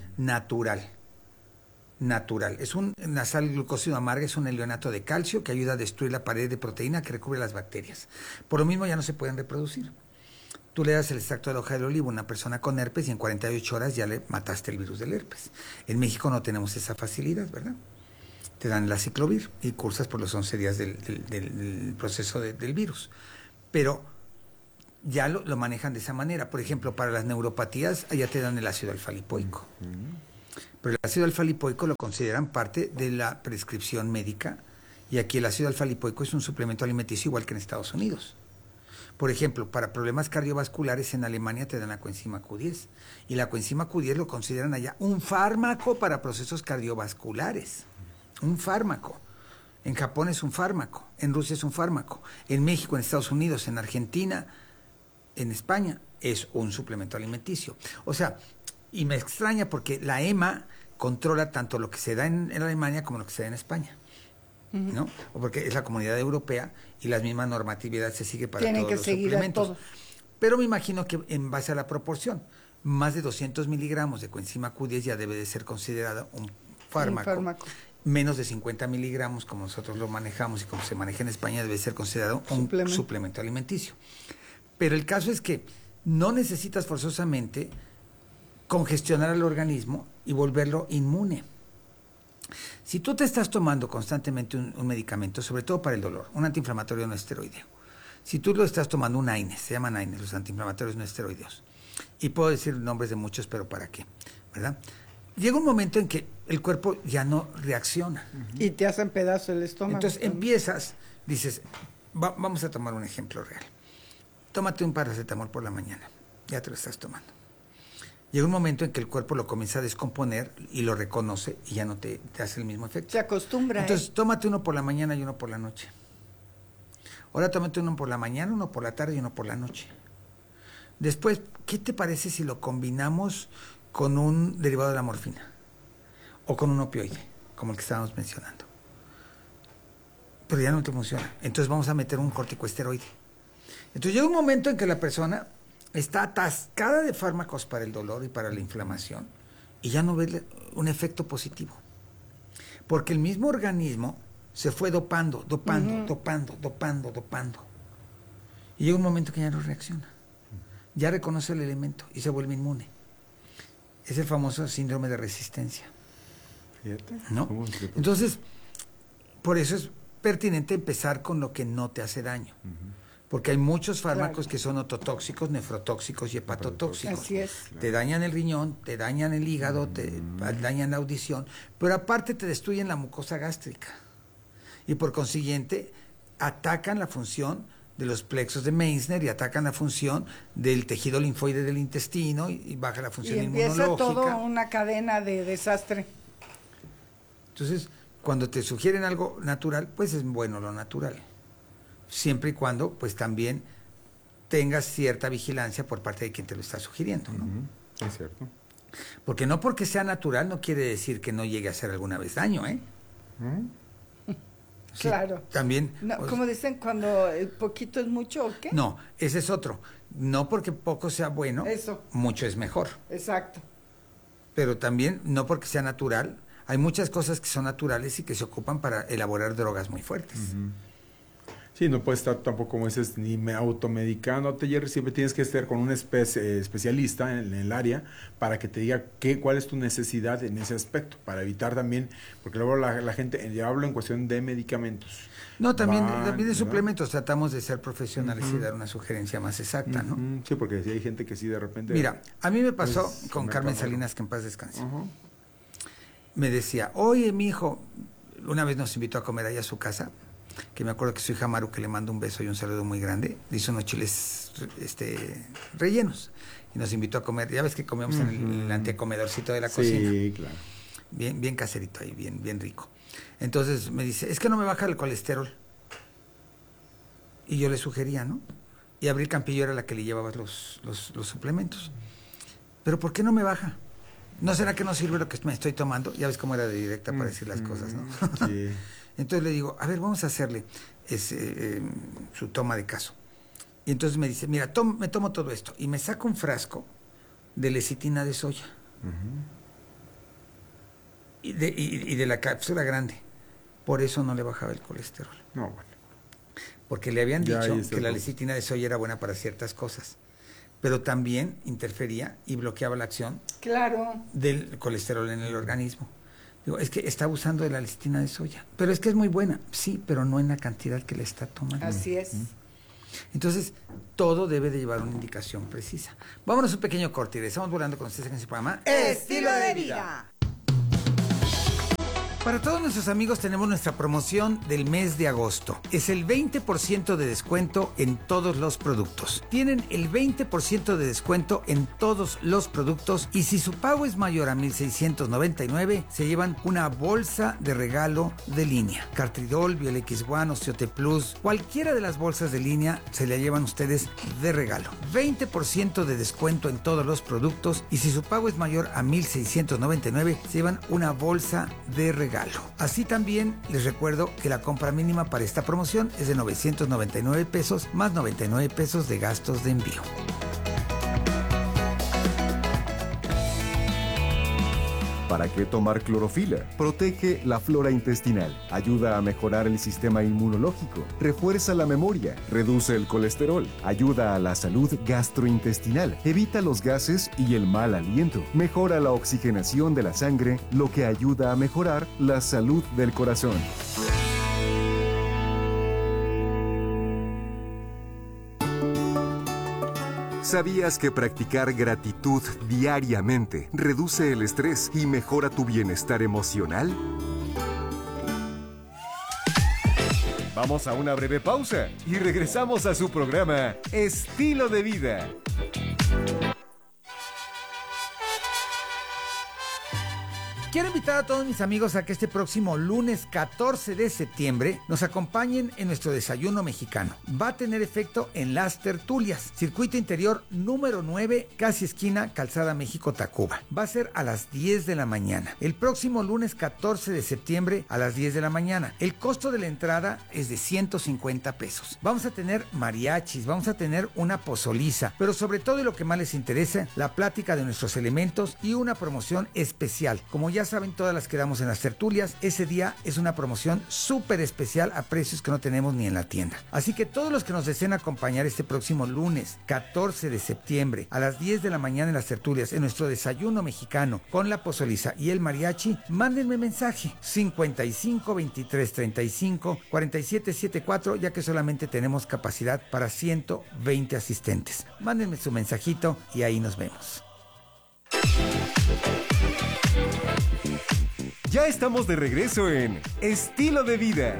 Natural. Es una sal glucósido amarga, es un helionato de calcio que ayuda a destruir la pared de proteína que recubre las bacterias. Por lo mismo ya no se pueden reproducir. Tú le das el extracto de la hoja del olivo a una persona con herpes y en 48 horas ya le mataste el virus del herpes. En México no tenemos esa facilidad, ¿verdad? te dan el aciclovir y cursas por los 11 días del proceso del virus. Pero ya lo manejan de esa manera. Por ejemplo, para las neuropatías, allá te dan el ácido alfa-lipoico. Pero el ácido alfa-lipoico lo consideran parte de la prescripción médica, y aquí el ácido alfa-lipoico es un suplemento alimenticio igual que en Estados Unidos. Por ejemplo, para problemas cardiovasculares en Alemania te dan la coenzima Q10, y la coenzima Q10 lo consideran allá un fármaco para procesos cardiovasculares. Un fármaco. En Japón es un fármaco, en Rusia es un fármaco, en México, en Estados Unidos, en Argentina, en España es un suplemento alimenticio. O sea, y me extraña porque la EMA controla tanto lo que se da en Alemania como lo que se da en España, ¿no? O porque es la comunidad europea y la misma normatividad se sigue para Tienen todos que los seguir suplementos. a todos. Pero me imagino que en base a la proporción, más de 200 miligramos de coenzima Q10 ya debe de ser considerado un fármaco. Menos de 50 miligramos, como nosotros lo manejamos y como se maneja en España, debe ser considerado un suplemento alimenticio. Pero el caso es que no necesitas forzosamente congestionar al organismo y volverlo inmune. Si tú te estás tomando constantemente un medicamento, sobre todo para el dolor, un antiinflamatorio no esteroideo, si tú lo estás tomando, un AINES, se llaman AINES, los antiinflamatorios no esteroideos, y puedo decir nombres de muchos, pero ¿para qué? ¿Verdad? Llega un momento en que el cuerpo ya no reacciona. Y te hacen pedazo el estómago. Entonces empiezas, dices, vamos a tomar un ejemplo real. Tómate un paracetamol por la mañana, ya te lo estás tomando. Llega un momento en que el cuerpo lo comienza a descomponer y lo reconoce y ya no te hace el mismo efecto. Se acostumbra. Entonces, tómate uno por la mañana y uno por la noche. Ahora tómate uno por la mañana, uno por la tarde y uno por la noche. Después, ¿qué te parece si lo combinamos con un derivado de la morfina? O con un opioide, como el que estábamos mencionando. Pero ya no te funciona. Entonces vamos a meter un corticoesteroide. Entonces llega un momento en que la persona está atascada de fármacos para el dolor y para la inflamación y ya no ve un efecto positivo. Porque el mismo organismo se fue dopando. Y llega un momento que ya no reacciona. Ya reconoce el elemento y se vuelve inmune. Es el famoso síndrome de resistencia. Fíjate. ¿No? Entonces, por eso es pertinente empezar con lo que no te hace daño. Porque hay muchos fármacos que son ototóxicos, nefrotóxicos y hepatotóxicos. Así es. Te dañan el riñón, te dañan el hígado, te dañan la audición, pero aparte te destruyen la mucosa gástrica. Y por consiguiente, atacan la función de los plexos de Meissner y atacan la función del tejido linfoide del intestino y baja la función inmunológica. Y empieza todo una cadena de desastre. Entonces, cuando te sugieren algo natural, pues es bueno lo natural. Siempre y cuando, pues también tengas cierta vigilancia por parte de quien te lo está sugiriendo, ¿no? Es cierto. Porque no porque sea natural no quiere decir que no llegue a hacer alguna vez daño, ¿eh? Sí, claro. También. No, como dicen, cuando poquito es mucho, ¿o qué? No, ese es otro. No porque poco sea bueno, mucho es mejor. Exacto. Pero también, no porque sea natural, hay muchas cosas que son naturales y que se ocupan para elaborar drogas muy fuertes. Sí, no puedes estar tampoco, como dices, ni automedicándote, Jerry. Siempre tienes que estar con un especialista en el área para que te diga cuál es tu necesidad en ese aspecto, para evitar también, porque luego la gente, yo hablo en cuestión de medicamentos. No, también de suplementos tratamos de ser profesionales y dar una sugerencia más exacta, ¿no? Sí, porque sí hay gente que sí de repente... Mira, a mí me pasó con Carmen Salinas, que en paz descanse. Me decía, oye, mi hijo, una vez nos invitó a comer allá a su casa, que me acuerdo que su hija Maru, que le mando un beso y un saludo muy grande, le hizo unos chiles rellenos y nos invitó a comer. Ya ves que comíamos en el antecomedorcito de la cocina. Sí, claro. Bien caserito ahí, bien rico. Entonces me dice, es que no me baja el colesterol. Y yo le sugería, ¿no? Y Abril Campillo era la que le llevaba los suplementos. ¿Pero por qué no me baja? ¿No será que no sirve lo que me estoy tomando? Ya ves cómo era de directa para decir las cosas, ¿no? Sí. Entonces le digo, a ver, vamos a hacerle su toma de caso. Y entonces me dice, mira, me tomo todo esto. Y me saca un frasco de lecitina de soya. Y de la cápsula grande. Por eso no le bajaba el colesterol. No, bueno. Porque le habían dicho que la lecitina de soya era buena para ciertas cosas. Pero también interfería y bloqueaba la acción del colesterol en el organismo. Digo, es que está abusando de la lecitina de soya. Pero es que es muy buena. Sí, pero no en la cantidad que le está tomando. Así es. Entonces, todo debe de llevar una indicación precisa. Vámonos a un pequeño corte y regresamos volando con ustedes en este programa Estilo de Vida. Para todos nuestros amigos tenemos nuestra promoción del mes de agosto. Es el 20% de descuento en todos los productos. Tienen el 20% de descuento en todos los productos y si su pago es mayor a 1,699, se llevan una bolsa de regalo de línea. Cartridol, BioLX1, Osteote Plus, cualquiera de las bolsas de línea se la llevan ustedes de regalo. 20% de descuento en todos los productos y si su pago es mayor a 1,699, se llevan una bolsa de regalo. Así también les recuerdo que la compra mínima para esta promoción es de 999 pesos más 99 pesos de gastos de envío. ¿Para qué tomar clorofila? Protege la flora intestinal, ayuda a mejorar el sistema inmunológico, refuerza la memoria, reduce el colesterol, ayuda a la salud gastrointestinal, evita los gases y el mal aliento, mejora la oxigenación de la sangre, lo que ayuda a mejorar la salud del corazón. ¿Sabías que practicar gratitud diariamente reduce el estrés y mejora tu bienestar emocional? Vamos a una breve pausa y regresamos a su programa Estilo de Vida. Quiero invitar a todos mis amigos a que este próximo lunes 14 de septiembre nos acompañen en nuestro desayuno mexicano. Va a tener efecto en Las Tertulias, circuito interior número 9, casi esquina Calzada México-Tacuba. Va a ser a las 10 de la mañana. El próximo lunes 14 de septiembre a las 10 de la mañana. El costo de la entrada es de 150 pesos. Vamos a tener mariachis, vamos a tener una pozoliza, pero sobre todo y lo que más les interesa, la plática de nuestros elementos y una promoción especial. Como ya saben, todas las que damos en Las Tertulias, ese día es una promoción súper especial a precios que no tenemos ni en la tienda. Así que todos los que nos deseen acompañar este próximo lunes 14 de septiembre a las 10 de la mañana en Las Tertulias, en nuestro desayuno mexicano con la pozoliza y el mariachi, mándenme mensaje 55 23 35 47 74, ya que solamente tenemos capacidad para 120 asistentes. Mándenme su mensajito y ahí nos vemos. Ya estamos de regreso en Estilo de Vida.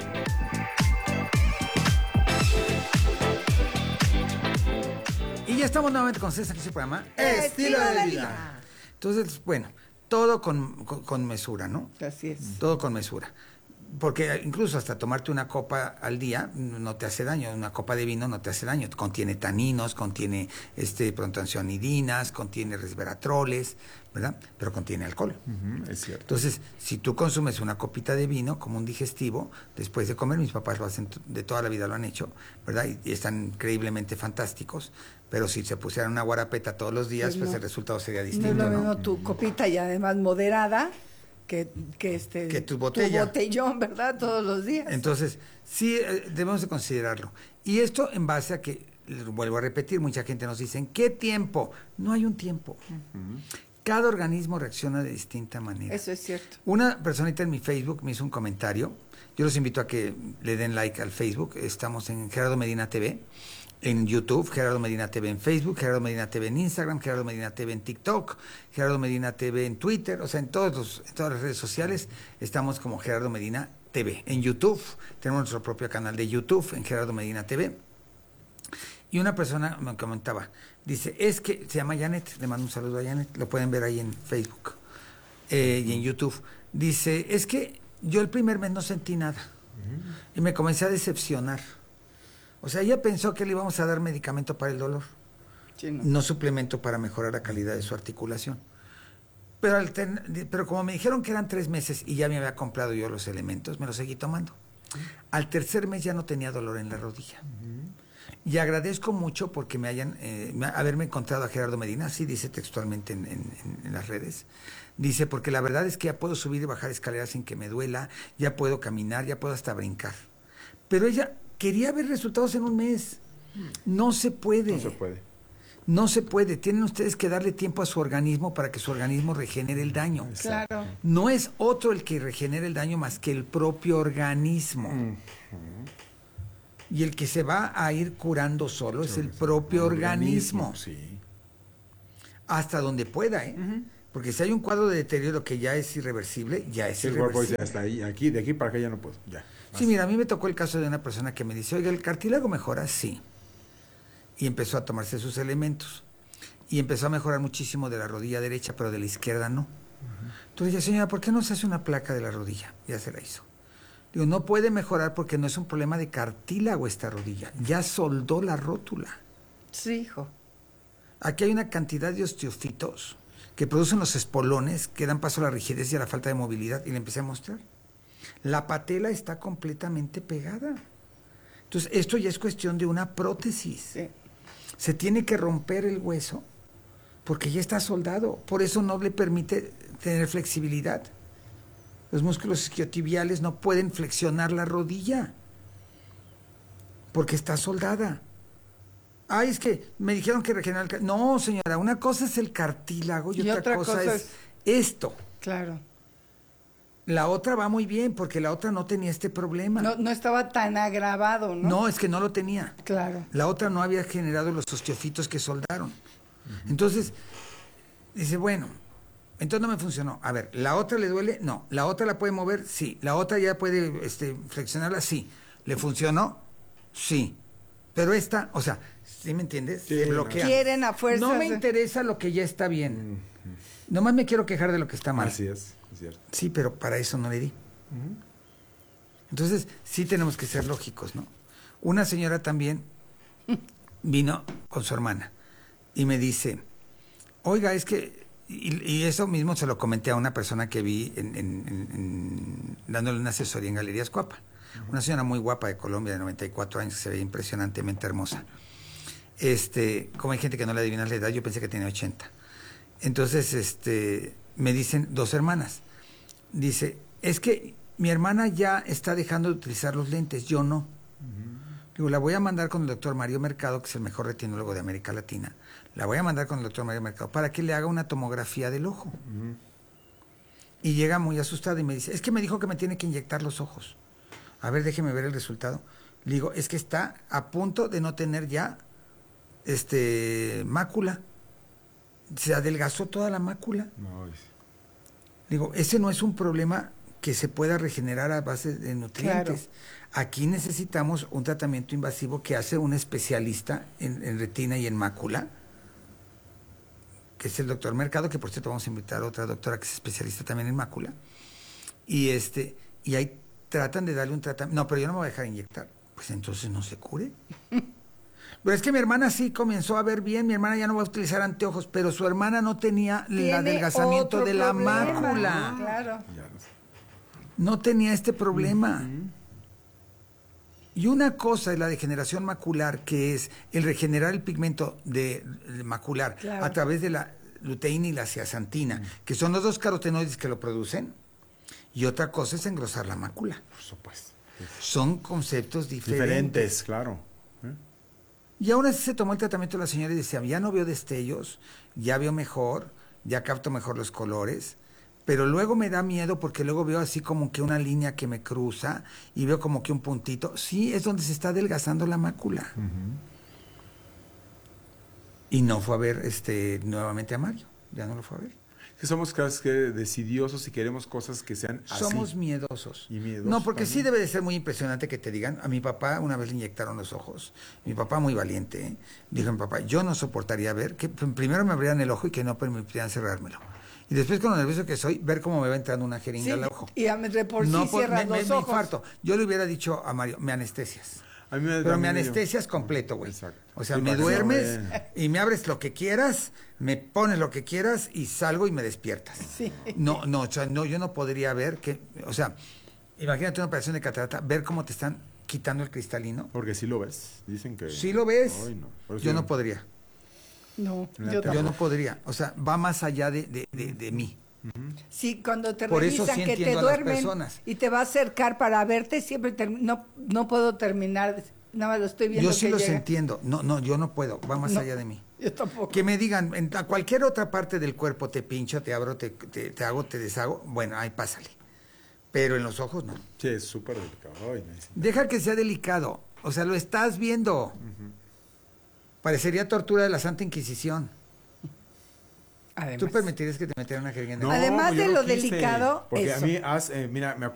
Y ya estamos nuevamente con César en este programa Estilo de Vida. Entonces, bueno, todo con mesura, ¿no? Así es. Todo con mesura. Porque incluso hasta tomarte una copa al día no te hace daño. Una copa de vino no te hace daño. Contiene taninos, contiene protoncionidinas, contiene resveratroles, ¿verdad? Pero contiene alcohol. Es cierto. Entonces, si tú consumes una copita de vino como un digestivo, después de comer, mis papás lo hacen, de toda la vida lo han hecho, ¿verdad? Y están increíblemente fantásticos. Pero si se pusieran una guarapeta todos los días, pues el resultado sería distinto, no es lo mismo tu copita y además moderada que tu botella. Tu botellón, ¿verdad? Todos los días. Entonces, sí, debemos de considerarlo. Y esto en base a que, vuelvo a repetir, mucha gente nos dice, ¿en qué tiempo? No hay un tiempo. Cada organismo reacciona de distinta manera. Eso es cierto. Una personita en mi Facebook me hizo un comentario. Yo los invito a que le den like al Facebook. Estamos en Gerardo Medina TV. En YouTube, Gerardo Medina TV en Facebook, Gerardo Medina TV en Instagram, Gerardo Medina TV en TikTok, Gerardo Medina TV en Twitter, o sea, en todas las redes sociales estamos como Gerardo Medina TV. En YouTube, tenemos nuestro propio canal de YouTube en Gerardo Medina TV. Y una persona me comentaba, dice, es que se llama Janet, le mando un saludo a Janet, lo pueden ver ahí en Facebook y en YouTube. Dice, es que yo el primer mes no sentí nada y me comencé a decepcionar. O sea, ella pensó que le íbamos a dar medicamento para el dolor, sí, no suplemento para mejorar la calidad de su articulación. Pero como me dijeron que eran 3 meses y ya me había comprado yo los elementos, me los seguí tomando. Al tercer mes ya no tenía dolor en la rodilla. Y agradezco mucho porque haberme encontrado a Gerardo Medina, así dice textualmente en las redes. Dice, porque la verdad es que ya puedo subir y bajar escaleras sin que me duela, ya puedo caminar, ya puedo hasta brincar. Pero ella quería ver resultados en un mes. No se puede. No se puede. No se puede. Tienen ustedes que darle tiempo a su organismo para que su organismo regenere el daño. Claro. No es otro el que regenera el daño más que el propio organismo. Y el que se va a ir curando solo es el propio organismo. Sí. Hasta donde pueda, ¿eh? Porque si hay un cuadro de deterioro que ya es irreversible, ya es El cuerpo irreversible. dice, hasta ahí, aquí, de aquí para acá ya no puedo. Ya. Sí, mira, a mí me tocó el caso de una persona que me dice, oiga, ¿el cartílago mejora? Sí. Y empezó a tomarse sus elementos. Y empezó a mejorar muchísimo de la rodilla derecha, pero de la izquierda no. Entonces dije, señora, ¿por qué no se hace una placa de la rodilla? Ya se la hizo. Digo, no puede mejorar porque no es un problema de cartílago esta rodilla. Ya soldó la rótula. Sí, hijo. Aquí hay una cantidad de osteofitos que producen los espolones que dan paso a la rigidez y a la falta de movilidad. Y le empecé a mostrar. La patela está completamente pegada. Entonces, esto ya es cuestión de una prótesis. Sí. Se tiene que romper el hueso porque ya está soldado. Por eso no le permite tener flexibilidad. Los músculos isquiotibiales no pueden flexionar la rodilla porque está soldada. Ay, es que me dijeron que regenerar el No, señora, una cosa es el cartílago y otra cosa es esto. Claro. La otra va muy bien porque la otra no tenía este problema. No estaba tan agravado, ¿no? No, es que no lo tenía. Claro. La otra no había generado los osteofitos que soldaron. Entonces, dice, bueno, entonces no me funcionó. A ver, ¿la otra le duele? No. ¿La otra la puede mover? Sí. ¿La otra ya puede flexionarla? Sí. ¿Le funcionó? Sí. Pero esta, o sea, ¿sí me entiendes? Sí, se bloquea. Quieren a fuerza. No me interesa lo que ya está bien. Nomás me quiero quejar de lo que está mal. Así es cierto. Sí, pero para eso no le di. Entonces, sí tenemos que ser lógicos, ¿no? Una señora también vino con su hermana y me dice, oiga, es que, y eso mismo se lo comenté a una persona que vi dándole una asesoría en Galerías Cuapa. Una señora muy guapa de Colombia, de 94 años, que se ve impresionantemente hermosa. Como hay gente que no le adivina la edad, yo pensé que tenía 80. Entonces, me dicen dos hermanas. Dice, es que mi hermana ya está dejando de utilizar los lentes, yo no. Digo, la voy a mandar con el doctor Mario Mercado, que es el mejor retinólogo de América Latina. La voy a mandar con el doctor Mario Mercado para que le haga una tomografía del ojo. Y llega muy asustada y me dice, es que me dijo que me tiene que inyectar los ojos. A ver, déjeme ver el resultado. Le digo, es que está a punto de no tener ya mácula. Se adelgazó toda la mácula. Digo, ese no es un problema que se pueda regenerar a base de nutrientes. Claro. Aquí necesitamos un tratamiento invasivo que hace un especialista en retina y en mácula, que es el doctor Mercado, que por cierto vamos a invitar a otra doctora que es especialista también en mácula. Y ahí tratan de darle un tratamiento. No, pero yo no me voy a dejar inyectar. Pues entonces no se cure. Pero es que mi hermana sí comenzó a ver bien, mi hermana ya no va a utilizar anteojos, pero su hermana no tenía el adelgazamiento de la mácula. Claro. No tenía este problema. Y una cosa es la degeneración macular, que es el regenerar el pigmento macular a través de la luteína y la zeaxantina, que son los dos carotenoides que lo producen. Y otra cosa es engrosar la mácula. Por supuesto. Son conceptos diferentes. Diferentes, claro. Y aún así se tomó el tratamiento de la señora y decía, ya no veo destellos, ya veo mejor, ya capto mejor los colores, pero luego me da miedo porque luego veo así como que una línea que me cruza y veo como que un puntito. Sí, es donde se está adelgazando la mácula. Y no fue a ver nuevamente a Mario, ya no lo fue a ver. Que somos casi que decidiosos y queremos cosas que sean así. Somos miedosos. Y miedosos no, porque también. Sí debe de ser muy impresionante que te digan, a mi papá una vez le inyectaron los ojos. Mi papá muy valiente, ¿eh? Dijo mi papá, yo no soportaría ver, que primero me abrieran el ojo y que no permitieran cerrármelo. Y después con lo nervioso que soy, ver cómo me va entrando una jeringa al ojo. Y a por sí cierras los ojos. Me infarto. Yo le hubiera dicho a Mario, me anestesias. Pero me anestesias completo, güey. O sea, me duermes y me abres lo que quieras, me pones lo que quieras y salgo y me despiertas. Sí. No, o sea, no, yo no podría ver que, o sea, imagínate una operación de catarata, ver cómo te están quitando el cristalino. Porque sí lo ves, dicen que... Sí lo ves. Ay, no. Yo no podría. No, yo no podría. O sea, va más allá de mí. Sí, cuando te Por revisan eso sí que te entiendo a las duermen personas. y te va a acercar para verte, siempre no puedo terminar Nada más lo estoy viendo. Yo sí que los llega. entiendo. No, yo no puedo. Va más No, allá de mí. Yo tampoco. Que me digan, en cualquier otra parte del cuerpo te pincho, te abro, te hago, te deshago. Bueno, ahí pásale. Pero en los ojos no. Sí, es súper delicado. Ay, me dicen. Deja que sea delicado. O sea, lo estás viendo. Parecería tortura de la Santa Inquisición. Además. ¿Tú permitirías que te metieran una jeringa en el Además yo de no lo quise, delicado, porque eso. a mí, mira, me